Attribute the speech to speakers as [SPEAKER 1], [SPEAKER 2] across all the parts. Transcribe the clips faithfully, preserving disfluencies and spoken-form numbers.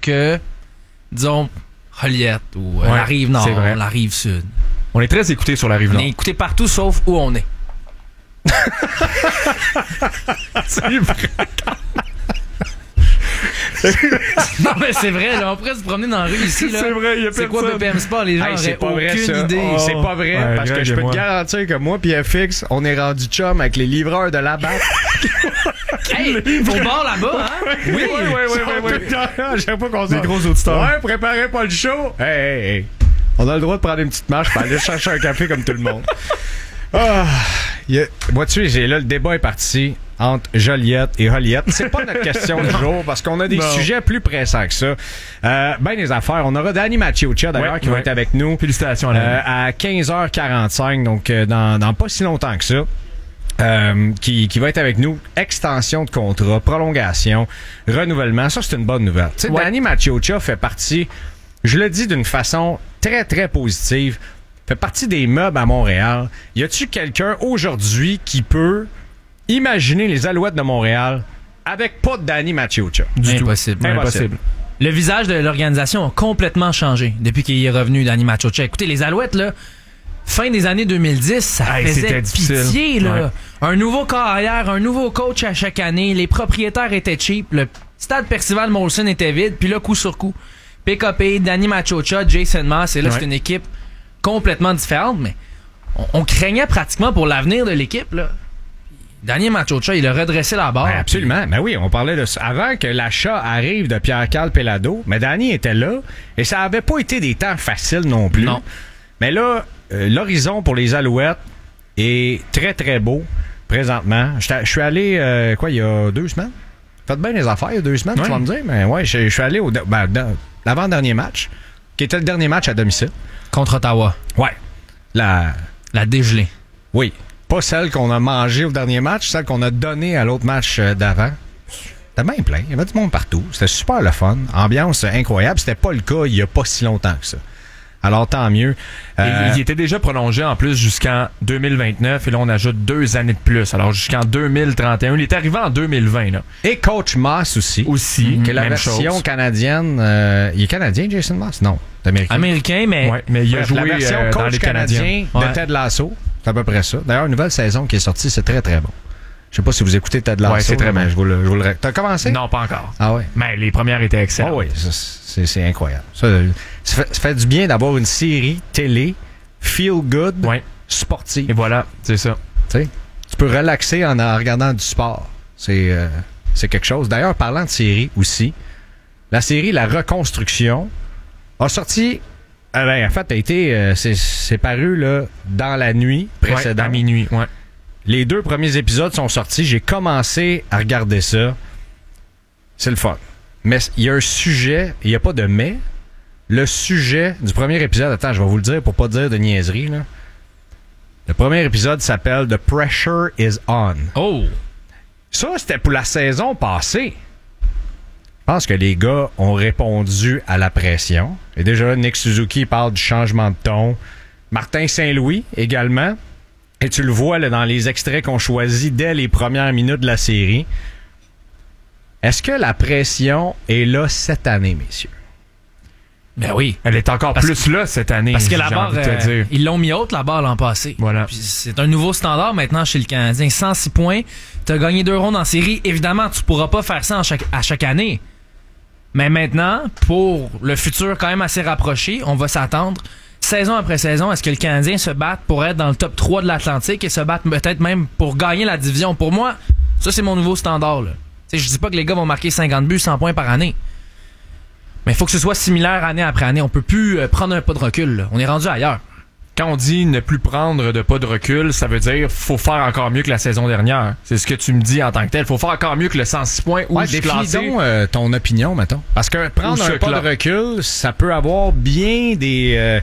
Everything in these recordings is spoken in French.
[SPEAKER 1] que, disons, Joliette ou euh,
[SPEAKER 2] ouais,
[SPEAKER 1] la Rive-Nord, la Rive-Sud.
[SPEAKER 2] On est très écoutés sur la Rive-Nord.
[SPEAKER 1] On est écoutés partout sauf où on est.
[SPEAKER 2] C'est vrai.
[SPEAKER 1] Non, mais c'est vrai, là, on pourrait se promener dans la rue ici. Là.
[SPEAKER 2] C'est vrai, il y a
[SPEAKER 1] C'est quoi B P M Sport? Les gens
[SPEAKER 3] hey, c'est pas
[SPEAKER 1] aucune
[SPEAKER 3] vrai, ça.
[SPEAKER 1] idée.
[SPEAKER 3] Oh, c'est pas vrai,
[SPEAKER 2] ouais,
[SPEAKER 3] parce que je peux te garantir que moi puis F X, on est rendu chum avec les livreurs de la batte.
[SPEAKER 1] Hey, au bord là-bas, hein?
[SPEAKER 3] Oui, oui, oui, oui, oui. Je sais pas qu'on
[SPEAKER 2] Des gros auditeurs.
[SPEAKER 3] Ouais, préparez pas le show. Hey, hey, hey. On a le droit de prendre une petite marche pour aller chercher un café comme tout le monde. Ah, a... Moi, tu sais, j'ai là, le débat est parti entre Joliette et Joliette. C'est pas notre question du jour parce qu'on a des non. sujets plus pressants que ça. Euh, ben des affaires. On aura Danny Maciocia d'ailleurs ouais, qui ouais. va être avec nous.
[SPEAKER 2] Félicitations à,
[SPEAKER 3] euh, à quinze heures quarante-cinq, donc euh, dans, dans pas si longtemps que ça. Euh, qui, qui va être avec nous. Extension de contrat, prolongation, renouvellement. Ça, c'est une bonne nouvelle. Tu sais, ouais. Danny Maciocia fait partie, je le dis d'une façon très, très positive, fait partie des meubles à Montréal. Y a-tu quelqu'un aujourd'hui qui peut imaginer les Alouettes de Montréal avec pas de Danny Maciocia?
[SPEAKER 1] Du Impossible.
[SPEAKER 3] tout. Impossible. Impossible.
[SPEAKER 1] Le visage de l'organisation a complètement changé depuis qu'il est revenu, Danny Maciocia. Écoutez, les Alouettes, là, fin des années deux mille dix, ça hey, faisait pitié, là. Ouais. Un nouveau carrière, un nouveau coach à chaque année, les propriétaires étaient cheap, le stade Percival Molson était vide, puis là, coup sur coup, P K P, Danny Maciocia, Jason Maas, et là, ouais. c'est une équipe complètement différente, mais on, on craignait pratiquement pour l'avenir de l'équipe, là. Danny Maciocia, il a redressé la barre.
[SPEAKER 3] Ben absolument. Puis... Ben oui, on parlait de ça. Avant que l'achat arrive de Pierre-Carl Pelado, mais Danny était là, et ça avait pas été des temps faciles non plus.
[SPEAKER 1] Non.
[SPEAKER 3] Mais là, euh, l'horizon pour les Alouettes est très, très beau présentement. Je suis allé, euh, quoi, il y a deux semaines? Faites bien les affaires, il y a deux semaines, ouais. tu vas me dire. Mais ouais, je suis allé au ben, dans, l'avant-dernier match, qui était le dernier match à domicile.
[SPEAKER 1] Contre Ottawa.
[SPEAKER 3] Ouais. La...
[SPEAKER 1] La dégelée.
[SPEAKER 3] Oui. Pas celle qu'on a mangée au dernier match, celle qu'on a donnée à l'autre match d'avant. C'était bien plein. Il y avait du monde partout. C'était super le fun. Ambiance incroyable. C'était pas le cas il y a pas si longtemps que ça. Alors, tant mieux.
[SPEAKER 2] Euh... Il était déjà prolongé en plus jusqu'en deux mille vingt-neuf et là, on ajoute deux années de plus. Alors, jusqu'en deux mille trente et un. Il est arrivé en deux mille vingt. Là.
[SPEAKER 3] Et Coach Maas aussi.
[SPEAKER 2] Aussi.
[SPEAKER 3] Mmh, que la
[SPEAKER 2] même
[SPEAKER 3] version
[SPEAKER 2] chose.
[SPEAKER 3] canadienne... Euh, il est canadien, Jason Maas? Non, c'est américain.
[SPEAKER 1] Américain, mais...
[SPEAKER 2] Ouais, mais il a
[SPEAKER 3] Bref,
[SPEAKER 2] joué
[SPEAKER 3] la version
[SPEAKER 2] euh,
[SPEAKER 3] coach
[SPEAKER 2] dans les
[SPEAKER 3] canadien
[SPEAKER 2] Canadiens.
[SPEAKER 3] de
[SPEAKER 2] Ouais.
[SPEAKER 3] Ted Lasso. C'est à peu près ça. D'ailleurs, une nouvelle saison qui est sortie, c'est très, très bon. Je sais pas si vous écoutez Ted Lasso.
[SPEAKER 2] Ouais, c'est très bon.
[SPEAKER 3] Je vous le, je vous le... T'as commencé?
[SPEAKER 2] Non, pas encore.
[SPEAKER 3] Ah ouais?
[SPEAKER 2] Mais les premières étaient excellentes.
[SPEAKER 3] Ah oui, ça, c'est, c'est incroyable. Ça, ça, fait, ça fait du bien d'avoir une série télé feel good,
[SPEAKER 2] ouais.
[SPEAKER 3] sportive.
[SPEAKER 2] Et voilà, c'est ça.
[SPEAKER 3] Tu sais, tu peux relaxer en, en regardant du sport. C'est, euh, c'est quelque chose. D'ailleurs, parlant de série aussi, la série La Reconstruction a sorti... Euh, ben, en fait, a été, euh, c'est, c'est paru là, dans la nuit précédente.
[SPEAKER 2] Ouais, à minuit, ouais.
[SPEAKER 3] Les deux premiers épisodes sont sortis. J'ai commencé à regarder ça. C'est le fun. Mais il y a un sujet, il n'y a pas de mais. Le sujet du premier épisode, attends, je vais vous le dire pour pas dire de niaiserie, là. Le premier épisode s'appelle The Pressure is On.
[SPEAKER 1] Oh!
[SPEAKER 3] Ça, c'était pour la saison passée. Je pense que les gars ont répondu à la pression. Et déjà, Nick Suzuki parle du changement de ton. Martin Saint-Louis également. Et tu le vois là, dans les extraits qu'on choisit dès les premières minutes de la série. Est-ce que la pression est là cette année, messieurs?
[SPEAKER 1] Ben oui.
[SPEAKER 2] Elle est encore
[SPEAKER 1] parce
[SPEAKER 2] plus
[SPEAKER 1] que,
[SPEAKER 2] là cette année.
[SPEAKER 1] Parce que la barre, euh, ils l'ont mis haute, la barre l'an passé.
[SPEAKER 2] Voilà.
[SPEAKER 1] Puis c'est un nouveau standard maintenant chez le Canadien. cent six points, t'as gagné deux rondes en série. Évidemment, tu pourras pas faire ça en chaque, à chaque année. Mais maintenant, pour le futur quand même assez rapproché, on va s'attendre, saison après saison, est-ce que le Canadien se batte pour être dans le top trois de l'Atlantique et se battre peut-être même pour gagner la division? Pour moi, ça c'est mon nouveau standard, là. T'sais, je dis pas que les gars vont marquer cinquante buts, cent points par année. Mais il faut que ce soit similaire année après année. On peut plus euh, prendre un pas de recul, là. On est rendu ailleurs.
[SPEAKER 2] Quand on dit ne plus prendre de pas de recul, ça veut dire faut faire encore mieux que la saison dernière. C'est ce que tu me dis en tant que tel. Faut faire encore mieux que le cent six points ou
[SPEAKER 3] ouais,
[SPEAKER 2] se classer.
[SPEAKER 3] donc euh, ton opinion, mettons. Parce que prendre un pas cla- de recul, ça peut avoir bien des euh,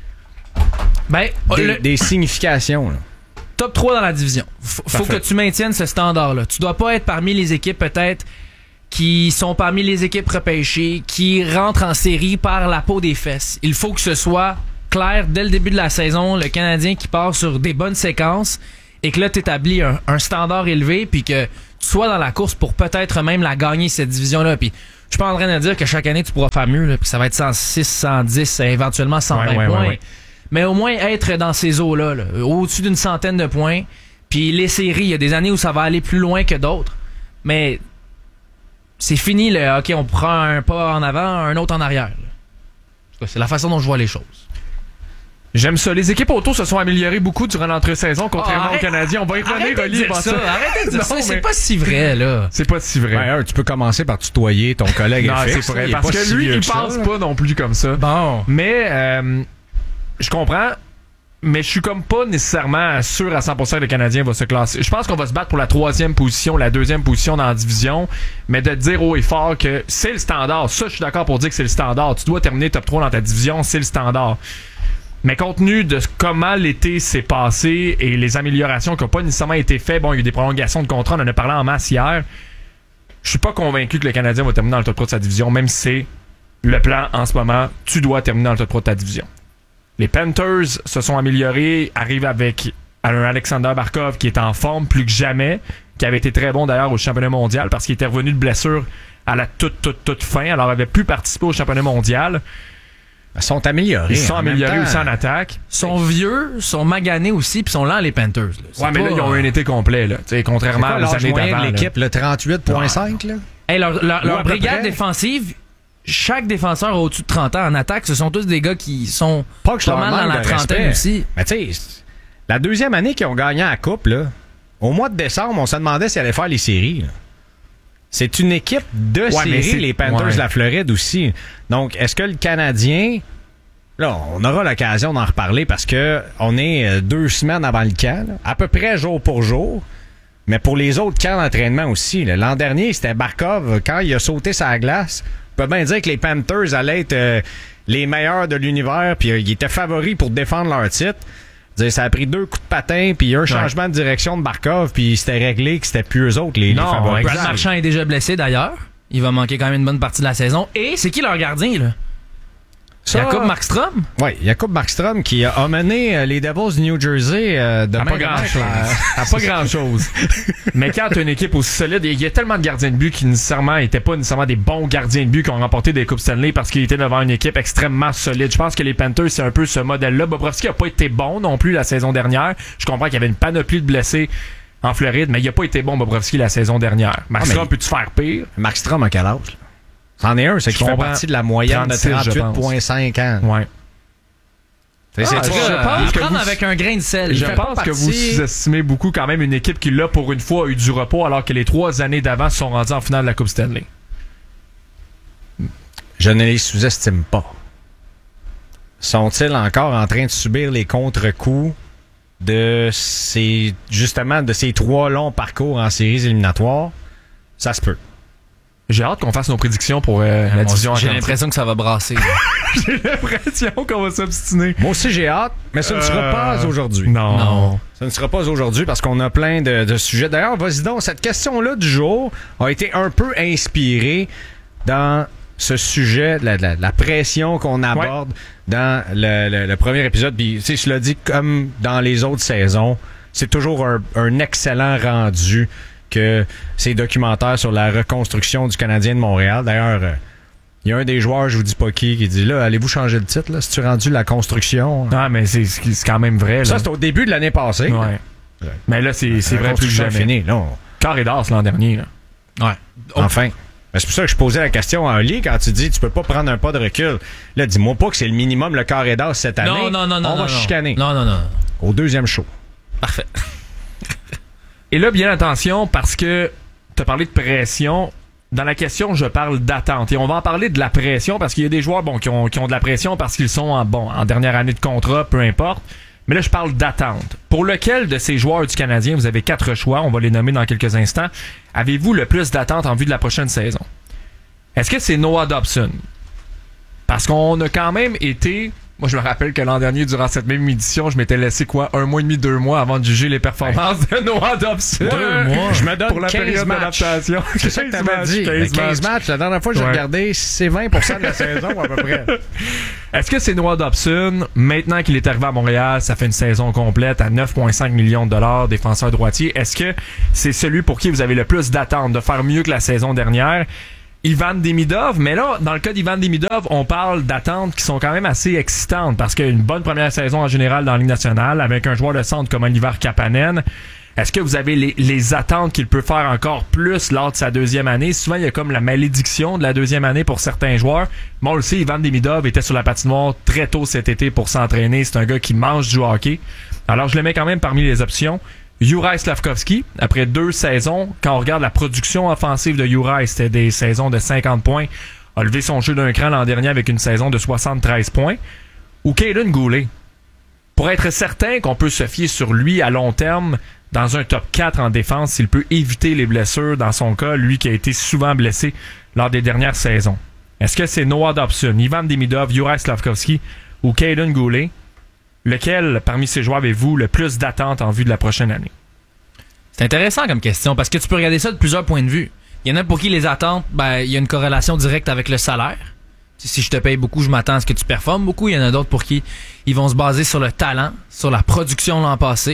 [SPEAKER 1] ben,
[SPEAKER 3] des,
[SPEAKER 1] le...
[SPEAKER 3] des significations. Là.
[SPEAKER 1] Top trois dans la division. F- faut que tu maintiennes ce standard-là. Tu dois pas être parmi les équipes peut-être qui sont parmi les équipes repêchées, qui rentrent en série par la peau des fesses. Il faut que ce soit clair dès le début de la saison, le Canadien qui part sur des bonnes séquences et que là, tu établis un, un standard élevé puis que tu sois dans la course pour peut-être même la gagner, cette division-là. Puis Je suis pas en train de dire que chaque année, tu pourras faire mieux, là, puis ça va être cent six, cent dix, éventuellement cent vingt
[SPEAKER 2] ouais, ouais,
[SPEAKER 1] points.
[SPEAKER 2] ouais, ouais.
[SPEAKER 1] Mais au moins être dans ces eaux-là, là, au-dessus d'une centaine de points. Puis les séries, il y a des années où ça va aller plus loin que d'autres. Mais c'est fini, le OK, on prend un pas en avant, un autre en arrière. Là. En tout cas, c'est la façon dont je vois les choses.
[SPEAKER 2] J'aime ça. Les équipes auto se sont améliorées beaucoup durant l'entre-saison, contrairement
[SPEAKER 1] oh,
[SPEAKER 2] aux Canadiens. On va y revenir,
[SPEAKER 1] arrêtez de
[SPEAKER 2] Oli,
[SPEAKER 1] dire
[SPEAKER 2] par
[SPEAKER 1] ça.
[SPEAKER 2] ça.
[SPEAKER 1] Arrêtez de dire
[SPEAKER 2] Non,
[SPEAKER 1] ça.
[SPEAKER 2] mais-
[SPEAKER 1] C'est pas si vrai, là.
[SPEAKER 2] C'est pas si vrai.
[SPEAKER 3] Ben, un, tu peux commencer par tutoyer ton collègue.
[SPEAKER 2] non,
[SPEAKER 3] F X,
[SPEAKER 2] c'est
[SPEAKER 3] là,
[SPEAKER 2] vrai.
[SPEAKER 3] il est
[SPEAKER 2] Parce
[SPEAKER 3] pas
[SPEAKER 2] que
[SPEAKER 3] si
[SPEAKER 2] lui,
[SPEAKER 3] vieux
[SPEAKER 2] il
[SPEAKER 3] que ça,
[SPEAKER 2] pense
[SPEAKER 3] là.
[SPEAKER 2] pas non plus comme ça.
[SPEAKER 1] Bon.
[SPEAKER 2] Mais, euh, je comprends. Mais je suis comme pas nécessairement sûr à cent pour cent que le Canadien va se classer. Je pense qu'on va se battre pour la troisième position, la deuxième position dans la division, mais de dire haut et fort que c'est le standard. Ça, je suis d'accord pour dire que c'est le standard. Tu dois terminer top trois dans ta division, c'est le standard. Mais compte tenu de comment l'été s'est passé et les améliorations qui n'ont pas nécessairement été faites, bon, il y a eu des prolongations de contrat, on en a parlé en masse hier. Je suis pas convaincu que le Canadien va terminer dans le top trois de sa division, même si c'est le plan en ce moment. Tu dois terminer dans le top trois de ta division. Les Panthers se sont améliorés, arrivent avec un Alexander Barkov qui est en forme plus que jamais, qui avait été très bon d'ailleurs au championnat mondial parce qu'il était revenu de blessure à la toute, toute, toute fin, alors avait pu participer au championnat mondial.
[SPEAKER 3] Ils sont améliorés.
[SPEAKER 2] Ils se sont
[SPEAKER 3] en même
[SPEAKER 2] améliorés
[SPEAKER 3] temps.
[SPEAKER 2] aussi en attaque.
[SPEAKER 1] Sont vieux, sont maganés aussi, puis sont lents, les Panthers. Là. C'est
[SPEAKER 2] Ouais, mais
[SPEAKER 1] pas,
[SPEAKER 2] là, ils ont eu un été complet, là. T'sais,
[SPEAKER 3] C'est
[SPEAKER 2] contrairement
[SPEAKER 3] quoi
[SPEAKER 2] aux
[SPEAKER 3] l'âge
[SPEAKER 2] années
[SPEAKER 3] moyen
[SPEAKER 2] d'avant.
[SPEAKER 3] de
[SPEAKER 2] là.
[SPEAKER 3] l'équipe, le trente-huit virgule cinq, là?
[SPEAKER 1] Hey, leur leur,
[SPEAKER 3] Ou
[SPEAKER 1] leur
[SPEAKER 3] à peu
[SPEAKER 1] brigade
[SPEAKER 3] près.
[SPEAKER 1] défensive, chaque défenseur a au-dessus de trente ans en attaque. Ce sont tous des gars qui sont
[SPEAKER 3] Pas que je
[SPEAKER 1] pas
[SPEAKER 3] leur
[SPEAKER 1] mal dans
[SPEAKER 3] manque
[SPEAKER 1] la
[SPEAKER 3] de
[SPEAKER 1] trentaine
[SPEAKER 3] respect.
[SPEAKER 1] aussi.
[SPEAKER 3] Mais tu sais, la deuxième année qu'ils ont gagné la Coupe, là, au mois de décembre, on se demandait s'ils allaient faire les séries. là. C'est une équipe de
[SPEAKER 2] Ouais, mais c'est-
[SPEAKER 3] séries, les Panthers
[SPEAKER 2] ouais.
[SPEAKER 3] de la Floride aussi. Donc, est-ce que le Canadien... Là, on aura l'occasion d'en reparler parce que on est euh, deux semaines avant le camp, là, à peu près jour pour jour. Mais pour les autres camps d'entraînement aussi. là. L'an dernier, c'était Barkov. Quand il a sauté sa glace, on peut bien dire que les Panthers allaient être euh, les meilleurs de l'univers, puis euh, ils étaient favoris pour défendre leur titre. Dire, ça a pris deux coups de patin, puis un changement de direction de Barkov, puis c'était réglé que c'était plus eux autres les,
[SPEAKER 2] Non,
[SPEAKER 3] les favoris.
[SPEAKER 1] Brad Marchand est déjà blessé d'ailleurs. Il va manquer quand même une bonne partie de la saison. Et c'est qui leur gardien, là?
[SPEAKER 3] Ça-
[SPEAKER 1] Jacob Markstrom?
[SPEAKER 3] Oui, Jacob Markstrom qui a mené euh, les Devils du New Jersey euh, de
[SPEAKER 2] À
[SPEAKER 3] main
[SPEAKER 2] pas
[SPEAKER 3] de
[SPEAKER 2] grand
[SPEAKER 3] maître,
[SPEAKER 2] chose.
[SPEAKER 3] là.
[SPEAKER 2] À pas grand chose. Mais quand t'as une équipe aussi solide, il y a tellement de gardiens de but qui nécessairement étaient pas nécessairement des bons gardiens de but qui ont remporté des Coupes Stanley parce qu'ils étaient devant une équipe extrêmement solide. Je pense que les Panthers, c'est un peu ce modèle-là. Bobrovski a pas été bon non plus la saison dernière. Je comprends qu'il y avait une panoplie de blessés en Floride, mais il a pas été bon Bobrovski la saison dernière. Markstrom
[SPEAKER 3] mais-
[SPEAKER 2] peut-tu faire pire?
[SPEAKER 3] Markstrom a quel âge? là? C'en est un, c'est
[SPEAKER 2] Je
[SPEAKER 3] qui fait
[SPEAKER 2] comprends.
[SPEAKER 3] partie de la moyenne de
[SPEAKER 2] trente-six, je
[SPEAKER 3] trente-huit
[SPEAKER 2] pense.
[SPEAKER 3] virgule cinq ans.
[SPEAKER 2] Ouais.
[SPEAKER 3] C'est- c'est-
[SPEAKER 2] Ah,
[SPEAKER 3] tu
[SPEAKER 2] je
[SPEAKER 3] vois,
[SPEAKER 2] pense
[SPEAKER 1] pense
[SPEAKER 2] que
[SPEAKER 1] prendre
[SPEAKER 2] vous-
[SPEAKER 1] avec un grain de sel.
[SPEAKER 2] Je
[SPEAKER 3] fait
[SPEAKER 2] pense
[SPEAKER 3] pas
[SPEAKER 2] que vous
[SPEAKER 3] partie-
[SPEAKER 2] sous-estimez beaucoup quand même une équipe qui, là, pour une fois, a eu du repos alors que les trois années d'avant sont rendues en finale de la Coupe Stanley.
[SPEAKER 3] Je ne les sous-estime pas. Sont-ils encore en train de subir les contre-coups de ces, justement, de ces trois longs parcours en séries éliminatoires? Ça se peut.
[SPEAKER 2] J'ai hâte qu'on fasse nos prédictions pour euh, la division
[SPEAKER 1] J'ai
[SPEAKER 2] Atlantique.
[SPEAKER 1] l'impression que ça va brasser.
[SPEAKER 2] J'ai l'impression qu'on va s'obstiner.
[SPEAKER 3] Moi aussi, j'ai hâte, mais ça ne sera
[SPEAKER 2] Euh,
[SPEAKER 3] pas aujourd'hui.
[SPEAKER 2] Non.
[SPEAKER 1] Non.
[SPEAKER 3] Ça ne sera pas aujourd'hui parce qu'on a plein de, de sujets. D'ailleurs, vas-y donc, cette question-là du jour a été un peu inspirée dans ce sujet, la, la, la pression qu'on aborde dans le, le- le premier épisode. Puis, tu sais, je l'ai dit, comme dans les autres saisons, c'est toujours un, un excellent rendu que ces documentaires sur la reconstruction du Canadien de Montréal. D'ailleurs, euh, il y a un des joueurs, je vous dis pas qui, qui dit là, allez-vous changer le titre, là, si tu rendu la construction?
[SPEAKER 2] Ah, mais c'est c'est quand même vrai. Là.
[SPEAKER 3] Ça, c'est au début de l'année passée.
[SPEAKER 2] Ouais. Mais là, c'est c'est
[SPEAKER 3] La
[SPEAKER 2] vrai plus que
[SPEAKER 3] construction est
[SPEAKER 2] jamais.
[SPEAKER 3] finie, là, on-
[SPEAKER 2] Carré d'as l'an dernier. Là.
[SPEAKER 1] Ouais. Oh.
[SPEAKER 3] Enfin. Ben, c'est pour ça que je posais la question à Oli quand tu dis tu peux pas prendre un pas de recul. Là, dis-moi pas que c'est le minimum le carré d'as cette année.
[SPEAKER 1] Non, non, non, non.
[SPEAKER 3] On va
[SPEAKER 1] non,
[SPEAKER 3] chicaner.
[SPEAKER 1] Non, non, non.
[SPEAKER 3] Au deuxième show.
[SPEAKER 1] Parfait.
[SPEAKER 2] Et là, bien attention, parce que tu as parlé de pression. Dans la question, je parle d'attente. Et on va en parler de la pression parce qu'il y a des joueurs bon, qui, ont, qui ont de la pression parce qu'ils sont en, bon, en dernière année de contrat, peu importe. Mais là, je parle d'attente. Pour lequel de ces joueurs du Canadien, vous avez quatre choix, on va les nommer dans quelques instants, avez-vous le plus d'attente en vue de la prochaine saison? Est-ce que c'est Noah Dobson? Parce qu'on a quand même été... Moi, je me rappelle que l'an dernier, durant cette même édition, je m'étais laissé quoi, un mois et demi, deux mois avant de juger les performances de Noah Dobson.
[SPEAKER 3] Deux mois. Je me donne
[SPEAKER 2] pour la
[SPEAKER 3] quinze
[SPEAKER 2] période
[SPEAKER 3] matchs.
[SPEAKER 2] d'adaptation.
[SPEAKER 3] C'est ça que t'avais dit.
[SPEAKER 2] quinze
[SPEAKER 3] quinze
[SPEAKER 2] matchs.
[SPEAKER 3] matchs. La dernière fois que j'ai
[SPEAKER 2] Ouais.
[SPEAKER 3] regardé, c'est vingt pour cent de la saison à peu près.
[SPEAKER 2] Est-ce que c'est Noah Dobson, maintenant qu'il est arrivé à Montréal, ça fait une saison complète à neuf virgule cinq millions de dollars, défenseur droitier. Est-ce que c'est celui pour qui vous avez le plus d'attente de faire mieux que la saison dernière? Ivan Demidov, mais là, dans le cas d'Ivan Demidov, on parle d'attentes qui sont quand même assez excitantes parce qu'il y a une bonne première saison en général dans la Ligue nationale avec un joueur de centre comme Oliver Kapanen. Est-ce que vous avez les, les attentes qu'il peut faire encore plus lors de sa deuxième année? Souvent, il y a comme la malédiction de la deuxième année pour certains joueurs. Mais on le sait, Ivan Demidov était sur la patinoire très tôt cet été pour s'entraîner. C'est un gars qui mange du hockey. Alors, je le mets quand même parmi les options. Juraj Slafkovský, après deux saisons, quand on regarde la production offensive de Juraj, c'était des saisons de cinquante points, a levé son jeu d'un cran l'an dernier avec une saison de soixante-treize points. Ou Kaden Goulet. Pour être certain qu'on peut se fier sur lui à long terme dans un top quatre en défense, s'il peut éviter les blessures, dans son cas, lui qui a été souvent blessé lors des dernières saisons. Est-ce que c'est Noah Dobson, Ivan Demidov, Juraj Slafkovský ou Kaden Goulet? Lequel, parmi ces joueurs, avez-vous le plus d'attentes en vue de la prochaine année?
[SPEAKER 1] C'est intéressant comme question parce que tu peux regarder ça de plusieurs points de vue. Il y en a pour qui les attentes, ben, il y a une corrélation directe avec le salaire. Si je te paye beaucoup, je m'attends à ce que tu performes beaucoup. Il y en a d'autres pour qui ils vont se baser sur le talent, sur la production l'an passé,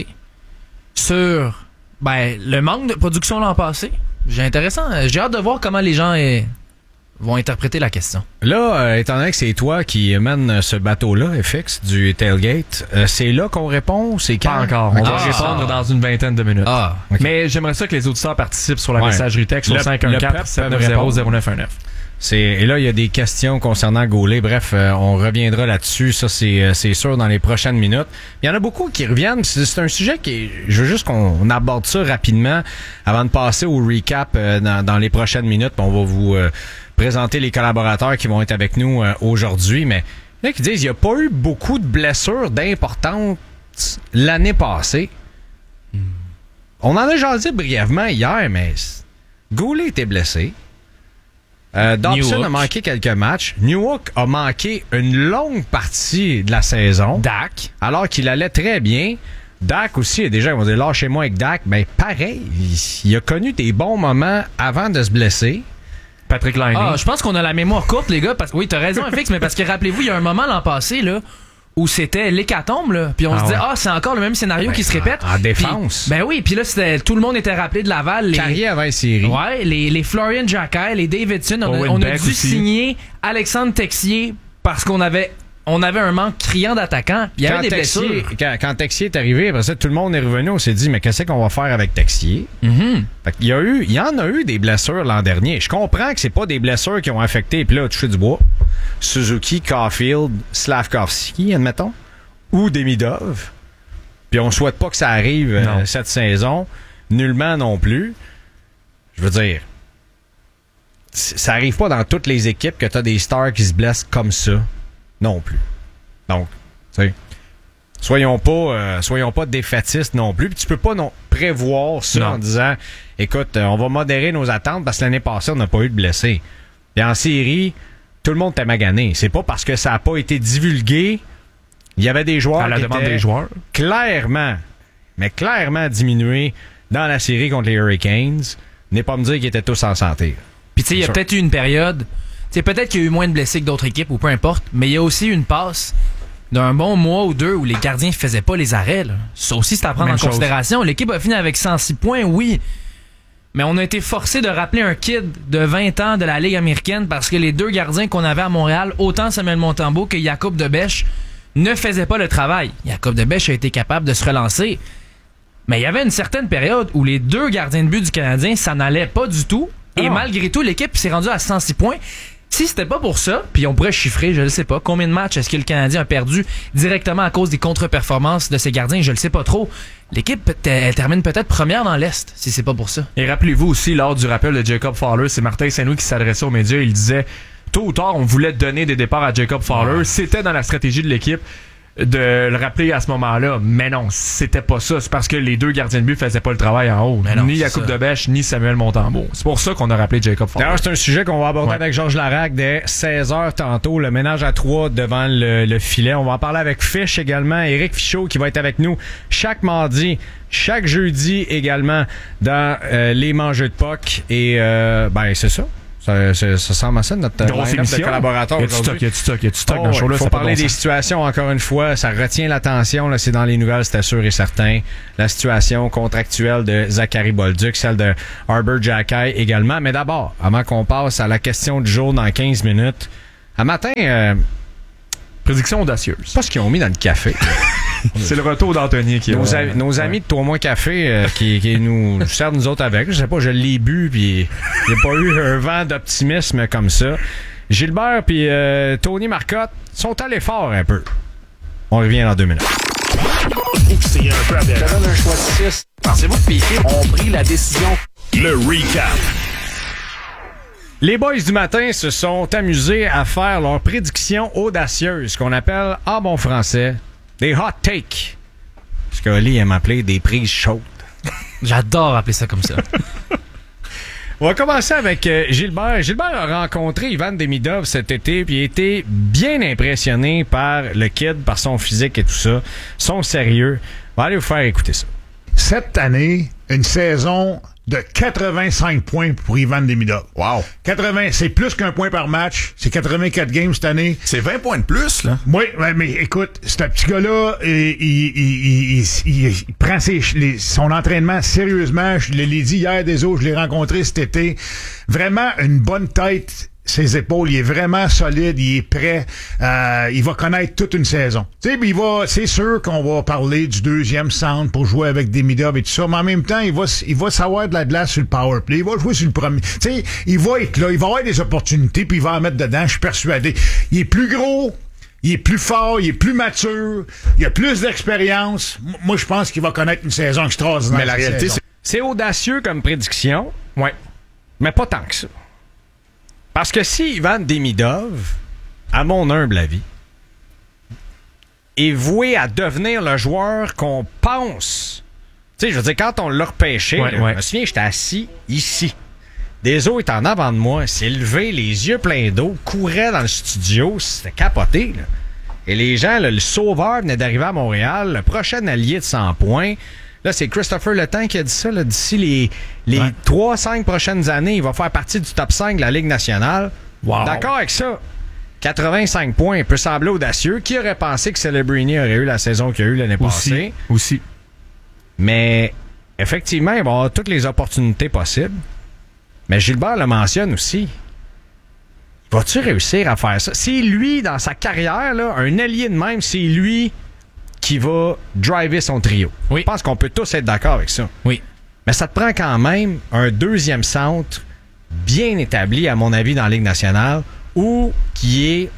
[SPEAKER 1] sur ben, le manque de production l'an passé. J'ai intéressant. J'ai hâte de voir comment les gens eh, vont interpréter la question.
[SPEAKER 3] Là, euh, étant donné que c'est toi qui mène ce bateau-là, F X, du tailgate, euh, c'est là qu'on répond ou c'est quand?
[SPEAKER 2] Pas encore. On
[SPEAKER 3] Okay.
[SPEAKER 2] va
[SPEAKER 1] Ah.
[SPEAKER 2] répondre dans une vingtaine de minutes.
[SPEAKER 1] Ah,
[SPEAKER 3] okay.
[SPEAKER 2] Mais j'aimerais ça que les auditeurs participent sur la
[SPEAKER 3] Ouais.
[SPEAKER 2] messagerie texte
[SPEAKER 3] Le-
[SPEAKER 2] au cinq un
[SPEAKER 3] le
[SPEAKER 2] quatre,
[SPEAKER 3] peuple
[SPEAKER 2] sept
[SPEAKER 3] peut
[SPEAKER 2] neuf
[SPEAKER 3] nous
[SPEAKER 2] zéro,
[SPEAKER 3] répondre.
[SPEAKER 2] zéro neuf un neuf.
[SPEAKER 3] C'est, et là, il y a des questions concernant Goulet. Bref, euh, on reviendra là-dessus. Ça, c'est, euh, c'est sûr dans les prochaines minutes. Il y en a beaucoup qui reviennent. C'est, c'est un sujet qui, je veux juste qu'on on aborde ça rapidement avant de passer au recap euh, dans, dans les prochaines minutes. On va vous euh, présenter les collaborateurs qui vont être avec nous euh, aujourd'hui. Mais il y en a qui disent qu'il n'y a pas eu beaucoup de blessures d'importantes l'année passée. Hmm. On en a jasé brièvement hier, mais Goulet était blessé. Euh, Dobson
[SPEAKER 1] Newhook.
[SPEAKER 3] a manqué quelques matchs. Newhook a manqué une longue partie de la saison.
[SPEAKER 1] Dak.
[SPEAKER 3] Alors qu'il allait très bien. Dak aussi, déjà, ils vont dire lâchez-moi avec Dak. Ben, pareil, il, il a connu des bons moments avant de se blesser.
[SPEAKER 2] Patrick Laine.
[SPEAKER 1] Ah, je pense qu'on a la mémoire courte, les gars. Parce que oui, t'as raison, F X, mais parce que rappelez-vous, il y a un moment l'an passé, là, où c'était l'hécatombe, là. Puis on
[SPEAKER 2] Ah
[SPEAKER 1] se disait,
[SPEAKER 2] ouais.
[SPEAKER 1] ah, c'est encore le même scénario
[SPEAKER 3] Ben,
[SPEAKER 1] qui se répète.
[SPEAKER 3] en- en défense.
[SPEAKER 1] Puis- ben oui, puis là, c'était, tout le monde était rappelé de Laval. Les,
[SPEAKER 3] Carrière avant les séries.
[SPEAKER 1] ouais, les, les Florian Jacquet, les Davidson. On a,
[SPEAKER 2] Owen
[SPEAKER 1] on a
[SPEAKER 2] Beck
[SPEAKER 1] dû
[SPEAKER 2] aussi.
[SPEAKER 1] signer Alexandre Texier parce qu'on avait, on avait un manque criant d'attaquants. Il y avait
[SPEAKER 3] Quand
[SPEAKER 1] des
[SPEAKER 3] Texier,
[SPEAKER 1] blessures.
[SPEAKER 3] quand, quand Texier est arrivé, après ça, tout le monde est revenu. On s'est dit, mais qu'est-ce qu'on va faire avec Texier?
[SPEAKER 1] Mhm.
[SPEAKER 3] Fait qu'il y a eu, il y en a eu des blessures l'an dernier. Je comprends que c'est pas des blessures qui ont affecté, puis là, touché du bois. Suzuki, Caulfield, Slafkovský, admettons, ou Demidov. Puis on souhaite pas que ça arrive euh,
[SPEAKER 2] Non.
[SPEAKER 3] cette saison. Nullement non plus. Je veux dire, c- ça arrive pas dans toutes les équipes que t'as des stars qui se blessent comme ça. Non plus. Donc, tu sais, soyons pas, euh, soyons pas défaitistes non plus. Puis tu peux pas non prévoir ça
[SPEAKER 2] Non.
[SPEAKER 3] en disant, écoute, euh, on va modérer nos attentes parce que l'année passée, on n'a pas eu de blessés. Puis en série, tout le monde t'a magané. C'est pas parce que ça a pas été divulgué. Il y avait des joueurs
[SPEAKER 2] à la
[SPEAKER 3] qui
[SPEAKER 2] demande
[SPEAKER 3] étaient
[SPEAKER 2] des joueurs.
[SPEAKER 3] clairement, mais clairement diminués dans la série contre les Hurricanes. N'est pas me dire qu'ils étaient tous en santé.
[SPEAKER 1] Puis tu sais, il y a
[SPEAKER 3] Sûr.
[SPEAKER 1] peut-être eu une période, tu sais, peut-être qu'il y a eu moins de blessés que d'autres équipes ou peu importe, mais il y a aussi eu une passe d'un bon mois ou deux où les gardiens faisaient pas les arrêts. Là. Ça aussi, c'est à prendre
[SPEAKER 2] Même
[SPEAKER 1] en
[SPEAKER 2] chose.
[SPEAKER 1] considération. L'équipe a fini avec cent six points, oui, mais on a été forcé de rappeler un kid de vingt ans de la Ligue américaine parce que les deux gardiens qu'on avait à Montréal, autant Samuel Montembeault que Jacob Debèche, ne faisaient pas le travail. Jacob Debèche a été capable de se relancer. Mais il y avait une certaine période où les deux gardiens de but du Canadien, ça n'allait pas du tout. Et
[SPEAKER 3] Ah.
[SPEAKER 1] malgré tout, l'équipe s'est rendue à cent six points. Si c'était pas pour ça, puis on pourrait chiffrer, je ne sais pas, combien de matchs est-ce que le Canadien a perdu directement à cause des contre-performances de ses gardiens, je le sais pas trop. L'équipe, peut- elle termine peut-être première dans l'Est, si c'est pas pour ça.
[SPEAKER 2] Et rappelez-vous aussi, lors du rappel de Jacob Fowler, c'est Martin Saint-Louis qui s'adressait aux médias. Il disait, tôt ou tard, on voulait donner des départs à Jacob Fowler. C'était dans la stratégie de l'équipe de le rappeler à ce moment-là. Mais non, c'était pas ça. C'est parce que les deux gardiens de but faisaient pas le travail en haut.
[SPEAKER 1] Mais non,
[SPEAKER 2] ni
[SPEAKER 1] c'est
[SPEAKER 2] Jacob
[SPEAKER 1] ça.
[SPEAKER 2] Debèche, ni Samuel Montembeault. C'est pour ça qu'on a rappelé Jacob Fowler.
[SPEAKER 3] D'ailleurs, c'est un sujet qu'on va aborder
[SPEAKER 2] Ouais.
[SPEAKER 3] avec Georges Larac dès seize heures tantôt. Le ménage à trois devant le, le filet. On va en parler avec Fish également. Éric Fichaud qui va être avec nous chaque mardi, chaque jeudi également dans euh, les mangeux de puck. Et euh, ben c'est ça. Ça, ça, ça semble à ça, notre
[SPEAKER 2] grosse
[SPEAKER 3] line-up
[SPEAKER 2] émission.
[SPEAKER 3] de collaborateurs
[SPEAKER 2] Y a-tu
[SPEAKER 3] aujourd'hui.
[SPEAKER 2] stock, y a-tu stock, y a-tu stock
[SPEAKER 3] Oh,
[SPEAKER 2] dans le show-là?
[SPEAKER 3] il faut
[SPEAKER 2] ça a pas
[SPEAKER 3] parler
[SPEAKER 2] de bon
[SPEAKER 3] des
[SPEAKER 2] sens.
[SPEAKER 3] situations, encore une fois. Ça retient l'attention. Là, c'est dans les nouvelles, c'était sûr et certain. La situation contractuelle de Zachary Bolduc, celle de Arbor Xhekaj également. Mais d'abord, avant qu'on passe à la question du jour dans quinze minutes, à matin, euh,
[SPEAKER 2] Prédiction audacieuse.
[SPEAKER 3] je sais pas ce qu'ils ont mis dans le café.
[SPEAKER 2] C'est le retour d'Anthony qui
[SPEAKER 3] Nos,
[SPEAKER 2] a-
[SPEAKER 3] a- nos amis de Trois Mois Café euh, qui, qui nous servent nous autres avec. Je sais pas, je l'ai bu puis il n'y a pas eu un vent d'optimisme comme ça. Gilbert puis euh, Tony Marcotte sont allés fort un peu. On revient dans deux minutes.
[SPEAKER 4] C'est un peu aberrant.
[SPEAKER 5] Je donne un choix de six. Pensez-vous que Piquet ont pris la décision?
[SPEAKER 4] Le recap.
[SPEAKER 3] Les boys du matin se sont amusés à faire leurs prédictions audacieuses, qu'on appelle en bon français des hot takes. Ce qu'Oli aime appeler des prises chaudes.
[SPEAKER 1] J'adore appeler ça comme ça.
[SPEAKER 3] On va commencer avec euh, Gilbert. Gilbert a rencontré Ivan Demidov cet été puis a été bien impressionné par le kid, par son physique et tout ça, son sérieux. On va aller vous faire écouter ça.
[SPEAKER 6] Cette année, une saison de quatre-vingt-cinq points pour Ivan Demidov.
[SPEAKER 4] Wow.
[SPEAKER 6] quatre-vingts, c'est plus qu'un point par match. C'est quatre-vingt-quatre games cette année.
[SPEAKER 4] C'est vingt points de plus, là.
[SPEAKER 6] Oui, ouais, mais écoute, ce petit gars-là, il, il, il, il, il- il prend ses, les- son entraînement sérieusement. Je l'ai dit hier des autres, je l'ai rencontré cet été. Vraiment une bonne tête. Ses épaules, il est vraiment solide, il est prêt, euh, il va connaître toute une saison. Tu sais, puis il va, c'est sûr qu'on va parler du deuxième centre pour jouer avec Demidov et tout ça, mais en même temps, il va, il va savoir de la glace sur le power play, il va jouer sur le premier. Tu sais, il va être là, il va avoir des opportunités, puis il va en mettre dedans, je suis persuadé. Il est plus gros, il est plus fort, il est plus mature, il a plus d'expérience. M- Moi, je pense qu'il va connaître une saison extraordinaire.
[SPEAKER 4] Mais la
[SPEAKER 6] cette
[SPEAKER 4] réalité,
[SPEAKER 6] saison.
[SPEAKER 4] c'est.
[SPEAKER 3] C'est audacieux comme prédiction,
[SPEAKER 2] Ouais.
[SPEAKER 3] mais pas tant que ça. Parce que si Ivan Demidov, à mon humble avis, est voué à devenir le joueur qu'on pense. Tu sais, je veux dire, quand on l'a repêché,
[SPEAKER 2] Ouais,
[SPEAKER 3] là,
[SPEAKER 2] ouais.
[SPEAKER 3] je me souviens, j'étais assis ici. Deso est en avant de moi, s'est levé, les yeux pleins d'eau, courait dans le studio, c'était capoté. Là. Et les gens, là, le sauveur venait d'arriver à Montréal, le prochain allié de cent points. Là, c'est Christopher Letang qui a dit ça. Là, d'ici les, les
[SPEAKER 2] Ouais.
[SPEAKER 3] trois cinq prochaines années, il va faire partie du top cinq de la Ligue nationale.
[SPEAKER 2] Wow.
[SPEAKER 3] D'accord avec ça. quatre-vingt-cinq points peut sembler audacieux. Qui aurait pensé que Celebrini aurait eu la saison qu'il a eu l'année passée?
[SPEAKER 2] Aussi. Aussi.
[SPEAKER 3] Mais effectivement, il va avoir toutes les opportunités possibles. Mais Gilbert le mentionne aussi. Va-tu réussir à faire ça? C'est lui, dans sa carrière, là, un allié de même, c'est lui qui va driver son trio.
[SPEAKER 1] Oui.
[SPEAKER 3] Je pense qu'on peut tous être d'accord avec ça.
[SPEAKER 1] Oui.
[SPEAKER 3] Mais ça te prend quand même un deuxième centre bien établi, à mon avis, dans la Ligue nationale, ou qui est,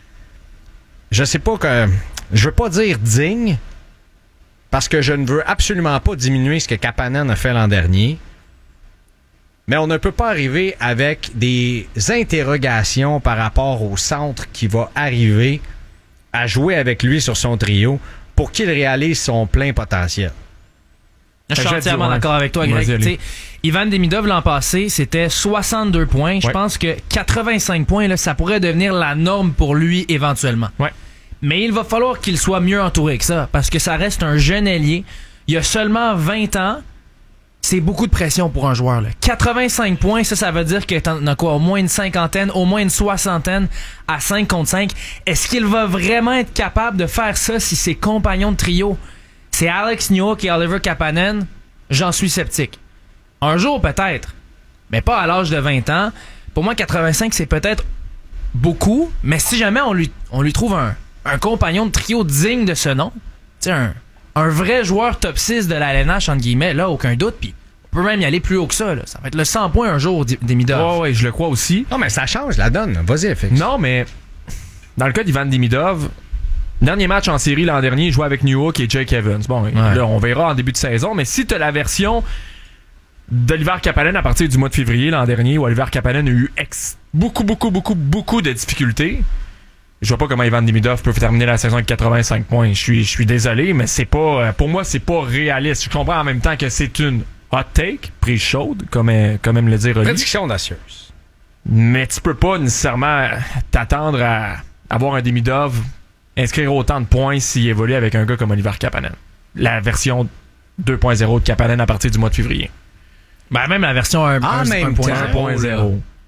[SPEAKER 3] je sais pas que, je veux pas dire digne, parce que je ne veux absolument pas diminuer ce que Kapanen a fait l'an dernier, mais on ne peut pas arriver avec des interrogations par rapport au centre qui va arriver à jouer avec lui sur son trio pour qu'il réalise son plein potentiel.
[SPEAKER 1] Je suis
[SPEAKER 2] J'ai dit,
[SPEAKER 1] entièrement
[SPEAKER 2] ouais.
[SPEAKER 1] d'accord avec toi, Greg.
[SPEAKER 2] Vas-y, allez.
[SPEAKER 1] Tu sais, Ivan Demidov l'an passé, c'était soixante-deux points. Je
[SPEAKER 2] Ouais.
[SPEAKER 1] pense que quatre-vingt-cinq points, là, ça pourrait devenir la norme pour lui éventuellement.
[SPEAKER 2] Ouais.
[SPEAKER 1] Mais il va falloir qu'il soit mieux entouré que ça, parce que ça reste un jeune ailier. Il a seulement vingt ans. C'est beaucoup de pression pour un joueur. Là. quatre-vingt-cinq points, ça, ça veut dire que t'en as quoi, au moins une cinquantaine, au moins une soixantaine à cinq contre cinq. Est-ce qu'il va vraiment être capable de faire ça si ses compagnons de trio, c'est Alex Newhook et Oliver Kapanen? J'en suis sceptique. Un jour, peut-être, mais pas à l'âge de vingt ans. Pour moi, quatre-vingt-cinq, c'est peut-être beaucoup, mais si jamais on lui, on lui trouve un, un compagnon de trio digne de ce nom, tu sais, un, un vrai joueur top six de la L N H, entre guillemets, là, aucun doute, puis on peut même y aller plus haut que ça. Là. Ça va être le cent points un jour, Demidov.
[SPEAKER 2] Ouais, ouais, je le crois aussi.
[SPEAKER 3] Non, mais ça change la donne. Vas-y, F X.
[SPEAKER 2] Non, mais dans le cas d'Ivan Demidov, dernier match en série l'an dernier, il jouait avec Newhook et Jake Evans. Bon, là, on verra en début de saison, mais si tu as la version d'Oliver Kapanen à partir du mois de février l'an dernier, où Oliver Kapanen a eu ex- beaucoup, beaucoup, beaucoup, beaucoup de difficultés, je vois pas comment Ivan Demidov peut terminer la saison avec quatre-vingt-cinq points. Je suis, je suis désolé, mais c'est pas, pour moi, c'est pas réaliste. Je comprends en même temps que c'est une hot take, prise chaude, comme, comme aime le dire Oli.
[SPEAKER 3] Prédiction audacieuse.
[SPEAKER 2] Mais tu peux pas nécessairement t'attendre à avoir un Demidov inscrire autant de points s'il évolue avec un gars comme Oliver Kapanen. La version deux point zéro de Kapanen à partir du mois de février.
[SPEAKER 1] Ben, même la version un
[SPEAKER 3] En même
[SPEAKER 1] point
[SPEAKER 3] temps,
[SPEAKER 1] zéro.